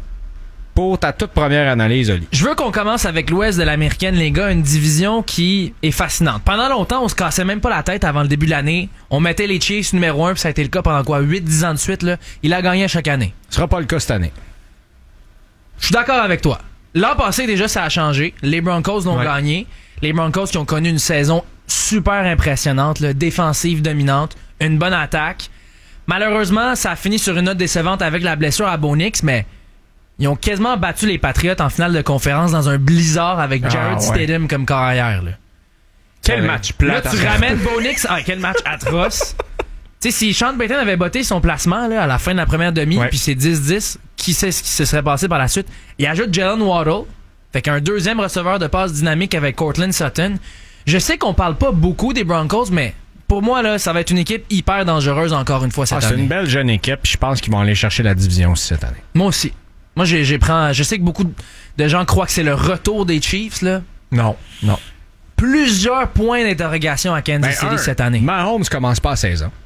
[SPEAKER 3] pour ta toute première analyse, Oli?
[SPEAKER 1] Je veux qu'on commence avec l'ouest de l'américaine, les gars, une division qui est fascinante. Pendant longtemps, on se cassait même pas la tête avant le début de l'année. On mettait les Chiefs numéro un, puis ça a été le cas pendant quoi, huit dix ans de suite, là. Il a gagné à chaque année.
[SPEAKER 3] Ce sera pas le cas cette année.
[SPEAKER 1] Je suis d'accord avec toi. L'an passé, déjà, ça a changé. Les Broncos l'ont
[SPEAKER 2] Ouais.
[SPEAKER 1] gagné. Les Broncos qui ont connu une saison super impressionnante, là, défensive dominante, une bonne attaque. Malheureusement, ça a fini sur une note décevante avec la blessure à Bo Nix, mais ils ont quasiment battu les Patriots en finale de conférence dans un blizzard avec
[SPEAKER 2] Ah,
[SPEAKER 1] Jared
[SPEAKER 2] ouais.
[SPEAKER 1] Stidham comme carrière. Là,
[SPEAKER 2] Quel
[SPEAKER 3] Ouais.
[SPEAKER 2] match
[SPEAKER 1] là
[SPEAKER 2] plat.
[SPEAKER 1] tu ramènes Bo Nix. Ah, quel match atroce. Tu sais, si Sean Payton avait botté son placement là, à la fin de la première demi,
[SPEAKER 2] Ouais.
[SPEAKER 1] puis c'est dix dix, qui sait ce qui se serait passé par la suite? Il ajoute Jalen Waddle, fait qu'un deuxième receveur de passe dynamique avec Courtland Sutton. Je sais qu'on parle pas beaucoup des Broncos, mais pour moi, là, ça va être une équipe hyper dangereuse encore une fois cette
[SPEAKER 3] Ah, c'est
[SPEAKER 1] année.
[SPEAKER 3] une belle jeune équipe. Je pense qu'ils vont aller chercher la division aussi cette année.
[SPEAKER 1] Moi aussi. Moi, j'ai, j'ai prends, je sais que beaucoup de gens croient que c'est le retour des Chiefs, là.
[SPEAKER 2] Non, non.
[SPEAKER 1] Plusieurs points d'interrogation à Kansas
[SPEAKER 3] Ben,
[SPEAKER 1] City
[SPEAKER 3] un,
[SPEAKER 1] cette année.
[SPEAKER 3] Mahomes commence pas à seize ans.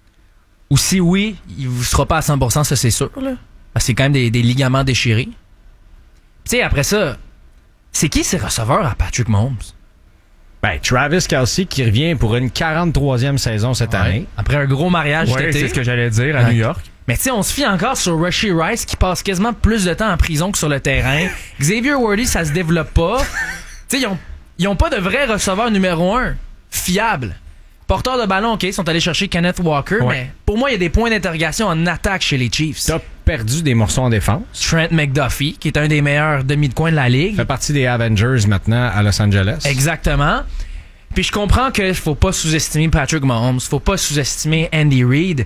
[SPEAKER 1] Ou si oui, il ne sera pas à cent pour cent, ça c'est sûr. Là. Parce que c'est quand même des, des ligaments déchirés. Tu sais, après ça, c'est qui ces receveurs à Patrick Mahomes?
[SPEAKER 3] Ben, Travis Kelce qui revient pour une quarante-troisième saison cette année.
[SPEAKER 1] Après un gros mariage
[SPEAKER 2] Ouais,
[SPEAKER 1] cet été.
[SPEAKER 2] c'est ce que j'allais dire à
[SPEAKER 1] Ouais.
[SPEAKER 2] New York.
[SPEAKER 1] Mais tu sais, on se fie encore sur Rashee Rice qui passe quasiment plus de temps en prison que sur le terrain. Xavier Worthy, ça se développe pas. Tu sais, ils ont, ils ont pas de vrai receveur numéro un fiable. Porteur de ballon, OK, ils sont allés chercher Kenneth Walker,
[SPEAKER 2] Ouais.
[SPEAKER 1] mais pour moi, il y a des points d'interrogation en attaque chez les Chiefs.
[SPEAKER 3] T'as perdu des morceaux en défense.
[SPEAKER 1] Trent McDuffie, qui est un des meilleurs demi de coin de la ligue.
[SPEAKER 3] Fait partie des Avengers maintenant à Los Angeles.
[SPEAKER 1] Exactement. Puis je comprends qu'il faut pas sous-estimer Patrick Mahomes, faut pas sous-estimer Andy Reid,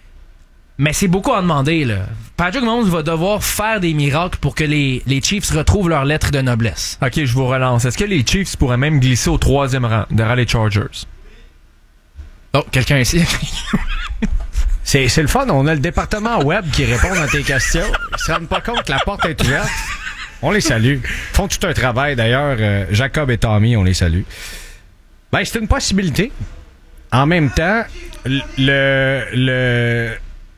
[SPEAKER 1] mais c'est beaucoup à demander, là. Patrick Mahomes va devoir faire des miracles pour que les, les Chiefs retrouvent leur lettre de noblesse.
[SPEAKER 2] OK, je vous relance. Est-ce que les Chiefs pourraient même glisser au troisième rang derrière les Chargers?
[SPEAKER 1] Oh, quelqu'un ici.
[SPEAKER 3] C'est, c'est le fun, on a le département web qui répond à tes questions. Ils se rendent pas compte que la porte est ouverte. On les salue. Ils font tout un travail d'ailleurs. euh, Jacob et Tommy, on les salue. Ben, c'est une possibilité. En même temps, le, le,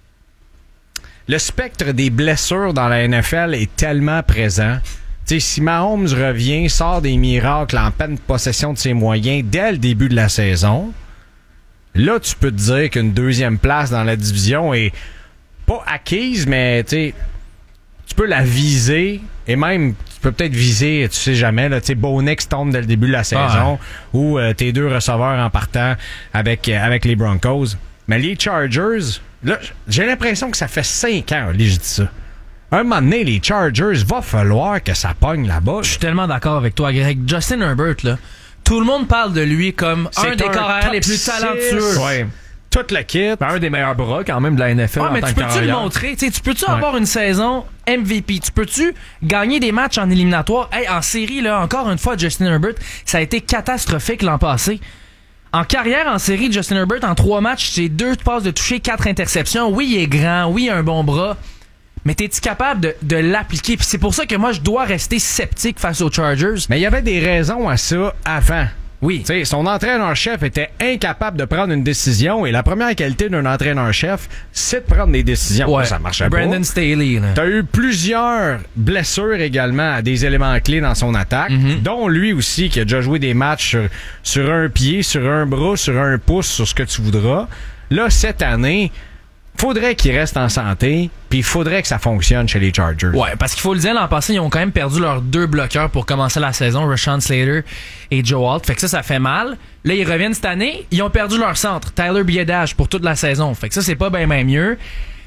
[SPEAKER 3] le spectre des blessures dans la N F L est tellement présent. Tu sais, si Mahomes revient, sort des miracles en pleine possession de ses moyens dès le début de la saison, là, tu peux te dire qu'une deuxième place dans la division est pas acquise, mais tu sais, tu peux la viser et même tu peux peut-être viser, tu sais jamais, là, tu sais, Bo Nix tombe dès le début de la saison ou euh, tes deux receveurs en partant avec, euh, avec les Broncos. Mais les Chargers, là, j'ai l'impression que ça fait cinq ans, là, j'ai dit ça. Un moment donné, les Chargers, va falloir que ça pogne là-bas.
[SPEAKER 1] Je suis tellement d'accord avec toi, Greg. Justin Herbert, là, tout le monde parle de lui comme
[SPEAKER 3] C'est
[SPEAKER 1] un des
[SPEAKER 3] un
[SPEAKER 1] carrières les
[SPEAKER 3] top
[SPEAKER 1] plus
[SPEAKER 3] six.
[SPEAKER 1] talentueux.
[SPEAKER 2] Ouais.
[SPEAKER 3] Toute la kit.
[SPEAKER 2] Ben, un des meilleurs bras quand même de la N F L
[SPEAKER 1] Ouais,
[SPEAKER 2] en
[SPEAKER 1] mais
[SPEAKER 2] tant
[SPEAKER 1] tu
[SPEAKER 2] que
[SPEAKER 1] peux-tu le
[SPEAKER 2] carrière.
[SPEAKER 1] montrer? T'sais, tu peux-tu avoir une saison M V P? Tu peux-tu gagner des matchs en éliminatoire? Hey, en série, là, encore une fois, Justin Herbert, ça a été catastrophique l'an passé. En carrière, en série, Justin Herbert, en trois matchs, c'est deux passes de toucher, quatre interceptions. Oui, il est grand. Oui, il a un bon bras. Mais t'es-tu capable de, de l'appliquer? Puis c'est pour ça que moi, je dois rester sceptique face aux Chargers.
[SPEAKER 3] Mais il y avait des raisons à ça avant.
[SPEAKER 1] Oui.
[SPEAKER 3] Tu sais, son entraîneur-chef était incapable de prendre une décision et la première qualité d'un entraîneur-chef, c'est de prendre des décisions.
[SPEAKER 1] Ouais.
[SPEAKER 3] Ça marchait
[SPEAKER 1] Brandon
[SPEAKER 3] pas.
[SPEAKER 1] Staley, là.
[SPEAKER 3] T'as eu plusieurs blessures également à des éléments clés dans son attaque,
[SPEAKER 1] Mm-hmm.
[SPEAKER 3] dont lui aussi qui a déjà joué des matchs sur, sur un pied, sur un bras, sur un pouce, sur ce que tu voudras. Là, cette année, faudrait qu'il reste en santé, puis il faudrait que ça fonctionne chez les Chargers.
[SPEAKER 1] Ouais, parce qu'il faut le dire, l'an passé, ils ont quand même perdu leurs deux bloqueurs pour commencer la saison, Rashawn Slater et Joe Alt. Fait que ça, ça fait mal. Là, ils reviennent cette année, ils ont perdu leur centre, Tyler Biadasz, pour toute la saison. Fait que ça, c'est pas bien ben mieux.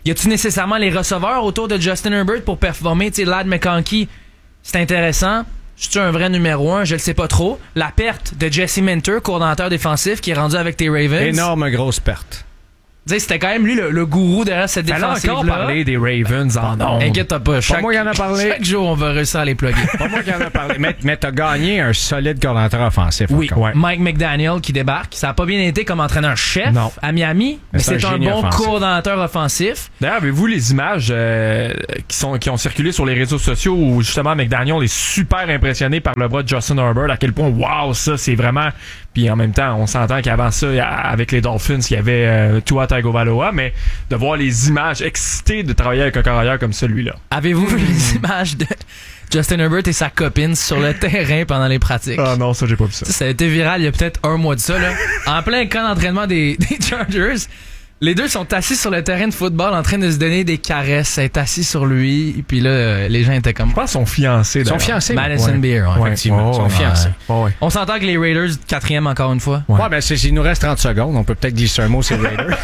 [SPEAKER 1] Y a-tu nécessairement les receveurs autour de Justin Herbert pour performer? Tu sais, Ladd McConkey, c'est intéressant. C'est-tu un vrai numéro un? Je le sais pas trop. La perte de Jesse Minter, coordonnateur défensif, qui est rendu avec tes Ravens.
[SPEAKER 3] Énorme grosse perte.
[SPEAKER 1] T'sais, c'était quand même lui le, le gourou derrière cette
[SPEAKER 2] Fallait
[SPEAKER 1] défensive-là.
[SPEAKER 2] encore parler des Ravens en ondes.
[SPEAKER 1] Inquiète-toi pas. Chaque,
[SPEAKER 3] Pas moi qui en a parlé.
[SPEAKER 1] Chaque jour, on va réussir à les plugger.
[SPEAKER 3] Pas moi qui en a parlé. Mais, mais t'as gagné un solide coordinateur offensif.
[SPEAKER 1] Oui,
[SPEAKER 3] encore.
[SPEAKER 2] Ouais.
[SPEAKER 1] Mike McDaniel qui débarque. Ça a pas bien été comme entraîneur-chef
[SPEAKER 2] Non.
[SPEAKER 1] à Miami, mais,
[SPEAKER 3] Mais c'est
[SPEAKER 1] c'est
[SPEAKER 3] un
[SPEAKER 1] un,
[SPEAKER 3] génie
[SPEAKER 1] bon
[SPEAKER 3] offensif.
[SPEAKER 1] coordonnateur offensif.
[SPEAKER 2] D'ailleurs, avez-vous les images euh, qui sont qui ont circulé sur les réseaux sociaux où justement McDaniel est super impressionné par le bras de Justin Herbert, à quel point wow, ça c'est vraiment. Puis en même temps, on s'entend qu'avant ça, avec les Dolphins, il y avait euh, Tua Tagovailoa, mais de voir les images excitées de travailler avec un carrière comme celui-là.
[SPEAKER 1] Avez-vous vu les images de Justin Herbert et sa copine sur le terrain pendant les pratiques?
[SPEAKER 2] Ah non, ça j'ai pas vu ça.
[SPEAKER 1] Ça, ça a été viral il y a peut-être un mois de ça, là. En plein camp d'entraînement des, des Chargers. Les deux sont assis sur le terrain de football en train de se donner des caresses, être assis sur lui, et puis là, euh, les gens étaient comme...
[SPEAKER 2] Je pense qu'ils sont fiancés.
[SPEAKER 3] Ils sont
[SPEAKER 2] d'ailleurs.
[SPEAKER 3] fiancés.
[SPEAKER 1] Madison
[SPEAKER 3] Ouais.
[SPEAKER 1] Beer, ouais.
[SPEAKER 2] Ouais.
[SPEAKER 3] Effectivement, ils sont
[SPEAKER 2] Ouais,
[SPEAKER 3] fiancés.
[SPEAKER 2] Ouais, ouais.
[SPEAKER 1] On s'entend que les Raiders, quatrième encore une fois.
[SPEAKER 3] Ouais, ben, c'est, il nous reste trente secondes. On peut peut-être glisser un mot sur les Raiders.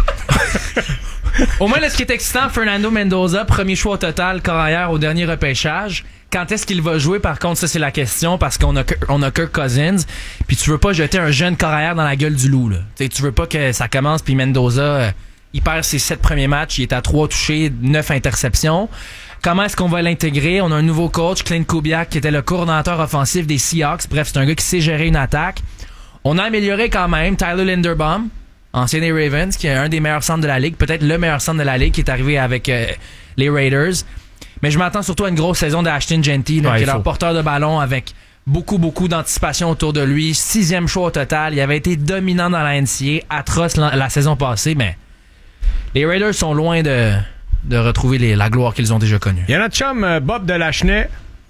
[SPEAKER 1] Au moins, là, ce qui est excitant, Fernando Mendoza, premier choix au total, carrière au dernier repêchage. Quand est-ce qu'il va jouer, par contre, ça c'est la question, parce qu'on a, on a Kirk Cousins, puis tu veux pas jeter un jeune carrière dans la gueule du loup, là. T'sais, tu veux pas que ça commence, puis Mendoza, euh, il perd ses sept premiers matchs, il est à trois touchés, neuf interceptions. Comment est-ce qu'on va l'intégrer? On a un nouveau coach, Clint Kubiak, qui était le coordonnateur offensif des Seahawks. Bref, c'est un gars qui sait gérer une attaque. On a amélioré quand même Tyler Linderbaum, ancien des Ravens, qui est un des meilleurs centres de la ligue, peut-être le meilleur centre de la ligue, qui est arrivé avec euh, les Raiders. Mais je m'attends surtout à une grosse saison d'Ashton Genty, là,
[SPEAKER 2] Ouais,
[SPEAKER 1] qui est
[SPEAKER 2] il
[SPEAKER 1] leur
[SPEAKER 2] faut.
[SPEAKER 1] porteur de ballon avec beaucoup, beaucoup d'anticipation autour de lui. Sixième choix au total. Il avait été dominant dans la N C A A, atroce la, la saison passée, mais les Raiders sont loin de, de retrouver les, la gloire qu'ils ont déjà connue.
[SPEAKER 3] Il y a notre chum euh, Bob de Lachenay.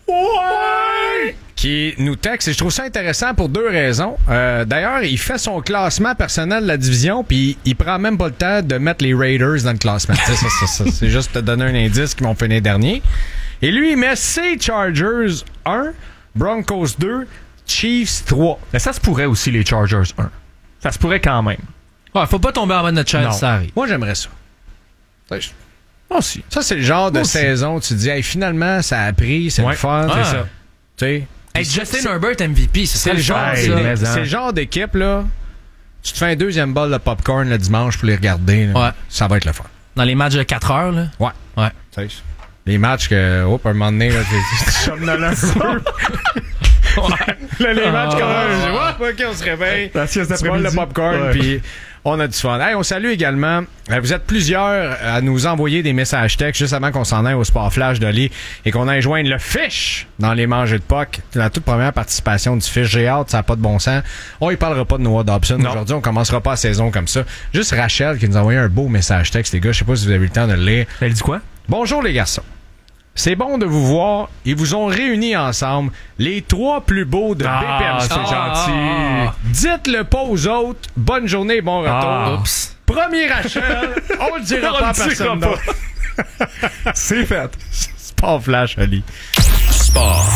[SPEAKER 3] Ouais! Qui nous texte et je trouve ça intéressant pour deux raisons. Euh, d'ailleurs, il fait son classement personnel de la division puis il prend même pas le temps de mettre les Raiders dans le classement. ça, ça, ça, ça, c'est juste te donner un indice qu'ils vont finir dernier. Et lui, il met ses Chargers un, Broncos deux, Chiefs trois.
[SPEAKER 2] Mais ça se pourrait aussi, les Chargers un. Ça se pourrait quand même.
[SPEAKER 1] Ouais, faut pas tomber en bas de notre chaise,
[SPEAKER 2] Non.
[SPEAKER 1] ça arrive.
[SPEAKER 3] Moi, j'aimerais ça. Ça, je-
[SPEAKER 2] Moi aussi.
[SPEAKER 3] Ça, c'est le genre de
[SPEAKER 2] Moi aussi.
[SPEAKER 3] saison où tu te dis, hey, finalement, ça a pris, c'est
[SPEAKER 2] Ouais.
[SPEAKER 3] le fun.
[SPEAKER 1] Ah.
[SPEAKER 3] C'est ça. Tu sais.
[SPEAKER 1] Hey,
[SPEAKER 3] C'est-
[SPEAKER 1] Justin
[SPEAKER 3] c'est-
[SPEAKER 1] Herbert M V P, c'est
[SPEAKER 3] C'est
[SPEAKER 1] ça
[SPEAKER 3] le genre,
[SPEAKER 1] fun,
[SPEAKER 2] Hey,
[SPEAKER 1] ça.
[SPEAKER 2] mais-
[SPEAKER 3] c'est le genre d'équipe, là. Tu te fais un deuxième bol de popcorn le dimanche pour les regarder. là.
[SPEAKER 1] Ouais.
[SPEAKER 3] Ça va être le fun.
[SPEAKER 1] Dans les matchs de quatre heures, là.
[SPEAKER 3] Ouais.
[SPEAKER 1] Ouais.
[SPEAKER 3] Tu sais, les matchs que, hop, un moment donné, là, tu tu somnoles un peu. Là, les matchs comme ça, je dis, ouais, ok, on se réveille.
[SPEAKER 2] La sieste
[SPEAKER 3] Tu voles le
[SPEAKER 2] d'après-midi.
[SPEAKER 3] popcorn,
[SPEAKER 2] Ouais.
[SPEAKER 3] puis on a du fun. Hey, on salue également. euh, Vous êtes plusieurs à nous envoyer des messages textes juste avant qu'on s'en aille au Sport Flash d'Oli et qu'on aille joindre le Fish dans les mangées de puck. C'est la toute première participation du Fish. J'ai hâte, ça n'a pas de bon sens. On y parlera pas de Noah Dobson
[SPEAKER 2] Non.
[SPEAKER 3] aujourd'hui. On commencera pas la saison comme ça. Juste Rachel qui nous a envoyé un beau message texte, les gars. Je sais pas si vous avez eu le temps de le lire.
[SPEAKER 2] Elle dit quoi?
[SPEAKER 3] Bonjour les garçons. C'est bon de vous voir. Ils vous ont réunis ensemble, les trois plus beaux de B P M.
[SPEAKER 2] Ah, c'est
[SPEAKER 1] Ah.
[SPEAKER 2] gentil.
[SPEAKER 3] Dites-le pas aux autres. Bonne journée, bon retour.
[SPEAKER 2] Ah.
[SPEAKER 1] Oups.
[SPEAKER 3] Premier Rachel, on le dira
[SPEAKER 2] On
[SPEAKER 3] pas à
[SPEAKER 2] le dira
[SPEAKER 3] personne
[SPEAKER 2] pas.
[SPEAKER 3] d'autre.
[SPEAKER 2] C'est fait.
[SPEAKER 3] Sport Flash, Ali.
[SPEAKER 7] Sport.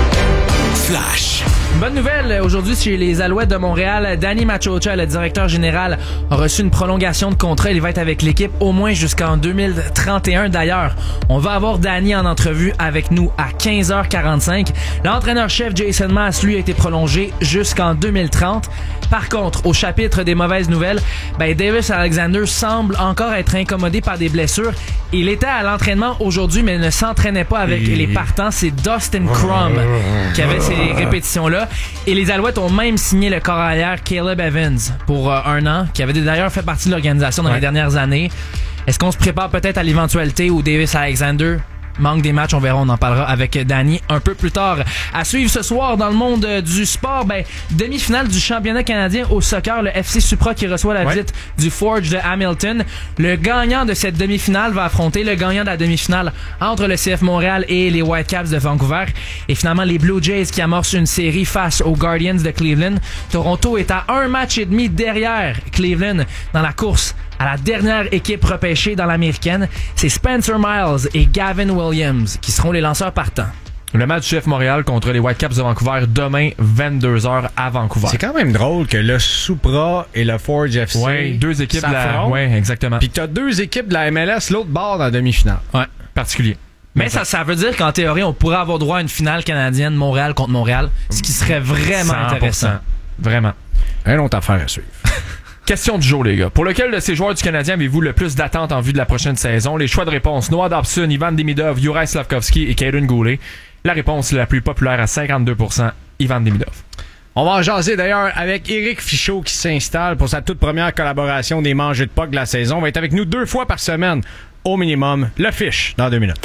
[SPEAKER 7] Flash.
[SPEAKER 1] Bonne nouvelle, aujourd'hui chez les Alouettes de Montréal, Danny Machocha, le directeur général, a reçu une prolongation de contrat. Il va être avec l'équipe au moins jusqu'en deux mille trente et un. D'ailleurs, on va avoir Danny en entrevue avec nous à quinze heures quarante-cinq. L'entraîneur-chef Jason Maas, lui, a été prolongé jusqu'en deux mille trente. Par contre, au chapitre des mauvaises nouvelles, ben Davis Alexander semble encore être incommodé par des blessures. Il était à l'entraînement aujourd'hui, mais ne s'entraînait pas avec les partants. C'est Dustin Crum qui avait ces répétitions-là. Et les Alouettes ont même signé le corps arrière Caleb Evans pour euh, un an, qui avait d'ailleurs fait partie de l'organisation dans
[SPEAKER 2] Ouais.
[SPEAKER 1] les dernières années. Est-ce qu'on se prépare peut-être à l'éventualité où Davis Alexander manque des matchs? On verra, on en parlera avec Danny un peu plus tard. À suivre ce soir dans le monde euh, du sport, ben, demi-finale du championnat canadien au soccer, le F C Supra qui reçoit la
[SPEAKER 2] Ouais.
[SPEAKER 1] visite du Forge de Hamilton. Le gagnant de cette demi-finale va affronter le gagnant de la demi-finale entre le C F Montréal et les Whitecaps de Vancouver. Et finalement, les Blue Jays qui amorcent une série face aux Guardians de Cleveland. Toronto est à un match et demi derrière Cleveland dans la course à la dernière équipe repêchée dans l'américaine. C'est Spencer Miles et Gavin Williams qui seront les lanceurs partants.
[SPEAKER 2] Le match du F Montréal contre les Whitecaps de Vancouver demain, vingt-deux heures à Vancouver.
[SPEAKER 3] C'est quand même drôle que le Supra et le Forge F C
[SPEAKER 2] Ouais, deux équipes de la...
[SPEAKER 3] s'affrontent.
[SPEAKER 2] Ouais, exactement.
[SPEAKER 3] Puis t'as deux équipes de la M L S, l'autre bord dans la demi-finale.
[SPEAKER 1] Ouais.
[SPEAKER 2] Particulier.
[SPEAKER 1] Mais ça, ça veut dire qu'en théorie, on pourrait avoir droit à une finale canadienne Montréal contre Montréal, ce qui serait vraiment
[SPEAKER 2] cent pour cent.
[SPEAKER 1] intéressant.
[SPEAKER 2] Vraiment.
[SPEAKER 3] Une autre affaire à suivre.
[SPEAKER 2] Question du jour, les gars. Pour lequel de ces joueurs du Canadien avez-vous le plus d'attentes en vue de la prochaine saison? Les choix de réponse: Noah Dobson, Ivan Demidov, Juraj Slafkovsky et Kaden Goulet. La réponse la plus populaire à cinquante-deux pour cent, Ivan Demidov.
[SPEAKER 3] On va en jaser d'ailleurs avec Éric Fichaud qui s'installe pour sa toute première collaboration des Mangeux de Puck de la saison. Il va être avec nous deux fois par semaine, au minimum. Le Fish, dans deux minutes.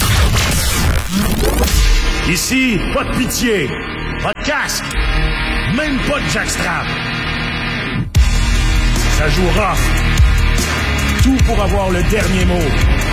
[SPEAKER 8] Ici, pas de pitié, pas de casque, même pas de jackstrap. Ça joue rough. Tout pour avoir le dernier mot.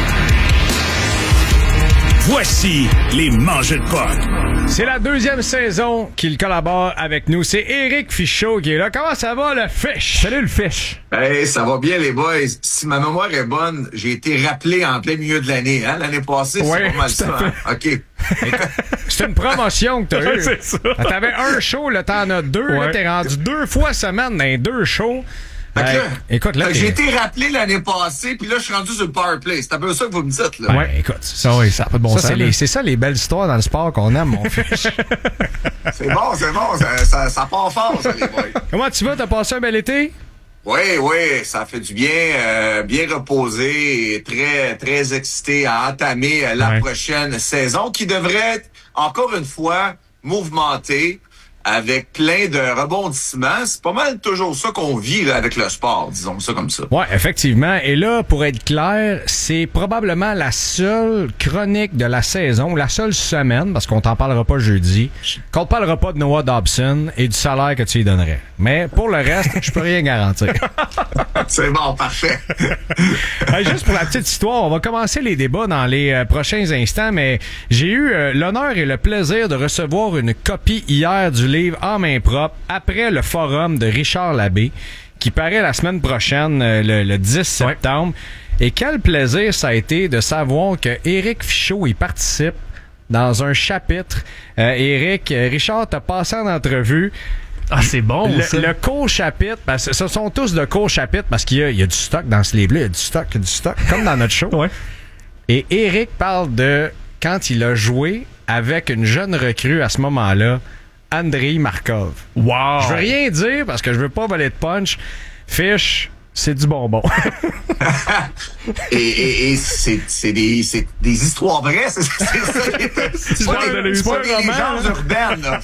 [SPEAKER 8] Voici les Mangeux de Puck.
[SPEAKER 3] C'est la deuxième saison qu'il collabore avec nous. C'est Éric Fichaud qui est là. Comment ça va, le Fish?
[SPEAKER 2] Salut, le Fish.
[SPEAKER 9] Hey, ça va bien, les boys. Si ma mémoire est bonne, j'ai été rappelé en plein milieu de l'année. Hein? L'année passée,
[SPEAKER 3] Ouais,
[SPEAKER 9] c'est pas mal
[SPEAKER 3] tout
[SPEAKER 9] ça.
[SPEAKER 3] à
[SPEAKER 9] Hein? OK.
[SPEAKER 3] C'est une promotion que t'as
[SPEAKER 2] Ouais,
[SPEAKER 3] eue.
[SPEAKER 2] c'est ça.
[SPEAKER 3] T'avais un show, là, t'en as deux. Là,
[SPEAKER 2] Ouais.
[SPEAKER 3] t'es rendu deux fois semaine dans les deux shows.
[SPEAKER 9] Fait que
[SPEAKER 3] Euh,
[SPEAKER 9] là,
[SPEAKER 3] écoute, là,
[SPEAKER 9] fait que
[SPEAKER 3] t'es-
[SPEAKER 9] j'ai été rappelé l'année passée, puis là, je suis rendu sur le power play. C'est un peu ça que vous me dites, là.
[SPEAKER 3] Ouais, écoute, ça,
[SPEAKER 2] Ah oui, ça n'a pas de bon
[SPEAKER 3] ça,
[SPEAKER 2] sens.
[SPEAKER 3] c'est,
[SPEAKER 2] là.
[SPEAKER 3] les- c'est ça les belles histoires dans le sport qu'on aime, mon Fish.
[SPEAKER 9] C'est bon, c'est bon. Ça, ça, ça part fort, ça, les boys.
[SPEAKER 3] Comment tu vas? T'as passé un bel été?
[SPEAKER 9] Oui, oui, ça fait du bien, euh, bien reposé et très, très excité à entamer euh, la
[SPEAKER 2] Ouais.
[SPEAKER 9] prochaine saison qui devrait être, encore une fois, mouvementée avec plein de rebondissements. C'est pas mal toujours ça qu'on vit là, avec le sport, disons ça comme ça.
[SPEAKER 3] Ouais, effectivement. Et là, pour être clair, c'est probablement la seule chronique de la saison, la seule semaine, parce qu'on t'en parlera pas jeudi, qu'on te parlera pas de Noah Dobson et du salaire que tu lui donnerais. Mais pour le reste, je peux rien garantir.
[SPEAKER 9] C'est bon, parfait.
[SPEAKER 3] Hey, juste pour la petite histoire, on va commencer les débats dans les euh, prochains instants, mais j'ai eu euh, l'honneur et le plaisir de recevoir une copie hier du livre En main propre après le forum de Richard Labbé qui paraît la semaine prochaine, euh, le, le dix septembre. Et quel plaisir ça a été de savoir que Éric Fichaud y participe dans un chapitre. Euh, Éric, euh, Richard t'a passé en entrevue.
[SPEAKER 1] Ah, c'est bon,
[SPEAKER 3] Le,
[SPEAKER 1] ça.
[SPEAKER 3] le court chapitre, parce que ce sont tous de courts chapitres parce qu'il y a, il y a du stock dans ce livre-là, il y a du stock, il y a du stock, comme dans notre show.
[SPEAKER 2] Ouais.
[SPEAKER 3] Et Éric parle de quand il a joué avec une jeune recrue à ce moment-là, Andrei Markov.
[SPEAKER 2] Wow.
[SPEAKER 3] Je veux rien dire parce que je veux pas voler de punch. Fish, c'est du bonbon.
[SPEAKER 9] Et, et, et c'est, c'est, des, c'est des histoires vraies, c'est, c'est ça. qui est- C'est pas
[SPEAKER 3] genre de
[SPEAKER 9] des, c'est pas
[SPEAKER 3] l'histoire
[SPEAKER 9] des
[SPEAKER 3] roman,
[SPEAKER 9] légendes
[SPEAKER 3] là.
[SPEAKER 9] urbaines, là.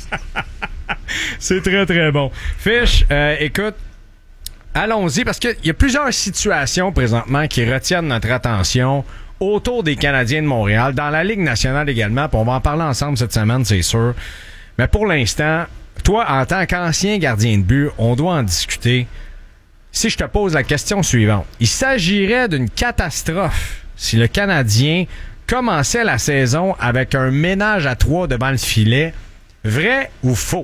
[SPEAKER 3] C'est très, très bon. Fish, euh, écoute, allons-y, parce qu'il y a plusieurs situations présentement qui retiennent notre attention autour des Canadiens de Montréal, dans la Ligue nationale également, puis on va en parler ensemble cette semaine, c'est sûr. Mais pour l'instant, toi, en tant qu'ancien gardien de but, on doit en discuter. Si je te pose la question suivante, il s'agirait d'une catastrophe si le Canadien commençait la saison avec un ménage à trois devant le filet. Vrai ou faux?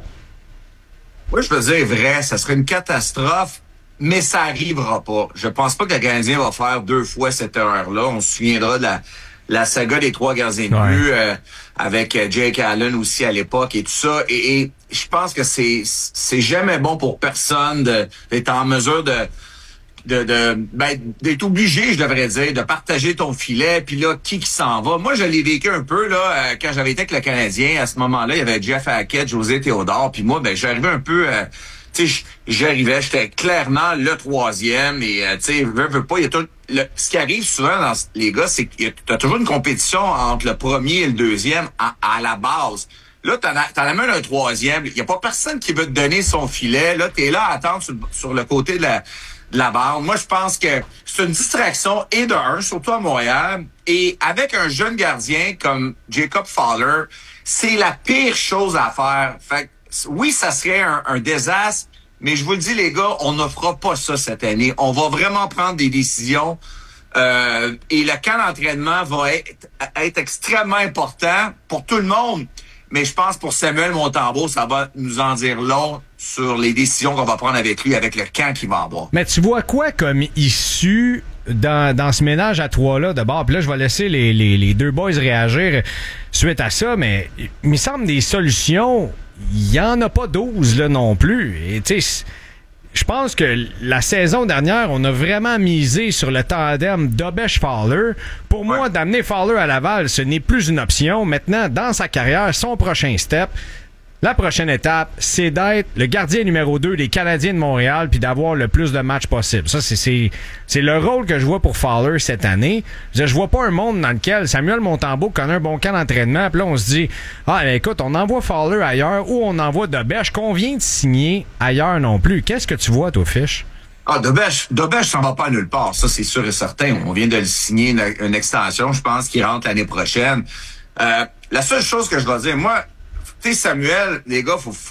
[SPEAKER 9] Moi, je veux dire vrai, ça serait une catastrophe, mais ça arrivera pas. Je pense pas que le Canadien va faire deux fois cette erreur-là. On se souviendra de la, la saga des trois gardiens de but euh, avec euh, Jake Allen aussi à l'époque et tout ça. Et, et je pense que c'est c'est jamais bon pour personne de- d'être en mesure de de, de ben, d'être obligé, je devrais dire, de partager ton filet, puis là, qui qui s'en va. Moi, je l'ai vécu un peu, là, euh, quand j'avais été avec le Canadien, à ce moment-là, il y avait Jeff Hackett, José Théodore, puis moi, ben, j'arrivais un peu, euh, tu sais, j'arrivais, j'étais clairement le troisième, et, euh, tu sais, veux, veux pas, il y a tout, le, ce qui arrive souvent dans les gars, c'est qu'il y a t'as toujours une compétition entre le premier et le deuxième à, à la base. Là, t'en, as, t'en amènes un troisième, il y a pas personne qui veut te donner son filet, là, t'es là à attendre sur, sur le côté de la de la barre. Moi, je pense que c'est une distraction et de un, surtout à Montréal. Et avec un jeune gardien comme Jacob Fowler, c'est la pire chose à faire. Fait que, oui, ça serait un, un désastre, mais je vous le dis, les gars, on ne fera pas ça cette année. On va vraiment prendre des décisions. Euh, et le camp d'entraînement va être, être extrêmement important pour tout le monde. Mais je pense pour Samuel Montembeault, ça va nous en dire long sur les décisions qu'on va prendre avec lui, avec le camp qu'il va avoir.
[SPEAKER 3] Mais tu vois quoi comme issue dans, dans ce ménage à trois-là, d'abord, puis là, je vais laisser les, les, les deux boys réagir suite à ça, mais il me semble des solutions, il n'y en a pas douze là non plus. Et tu sais, je pense que la saison dernière, on a vraiment misé sur le tandem Dobesch-Fowler. Pour moi, ouais. d'amener Fowler à Laval, ce n'est plus une option. Maintenant, dans sa carrière, son prochain step, la prochaine étape, c'est d'être le gardien numéro deux des Canadiens de Montréal puis d'avoir le plus de matchs possible. Ça, c'est, c'est, c'est le rôle que je vois pour Fowler cette année. Je, veux dire, je vois pas un monde dans lequel Samuel Montembeault connaît un bon camp d'entraînement puis là, on se dit, ah, ben, écoute, on envoie Fowler ailleurs ou on envoie Dobesch qu'on vient de signer ailleurs non plus. Qu'est-ce que tu vois, toi, Fish?
[SPEAKER 9] Ah, Dobesch, Dobesch s'en va pas à nulle part. Ça, c'est sûr et certain. On vient de le signer une, une extension. Je pense qu'il rentre l'année prochaine. Euh, la seule chose que je dois dire, moi, tu sais, Samuel, les gars, faut,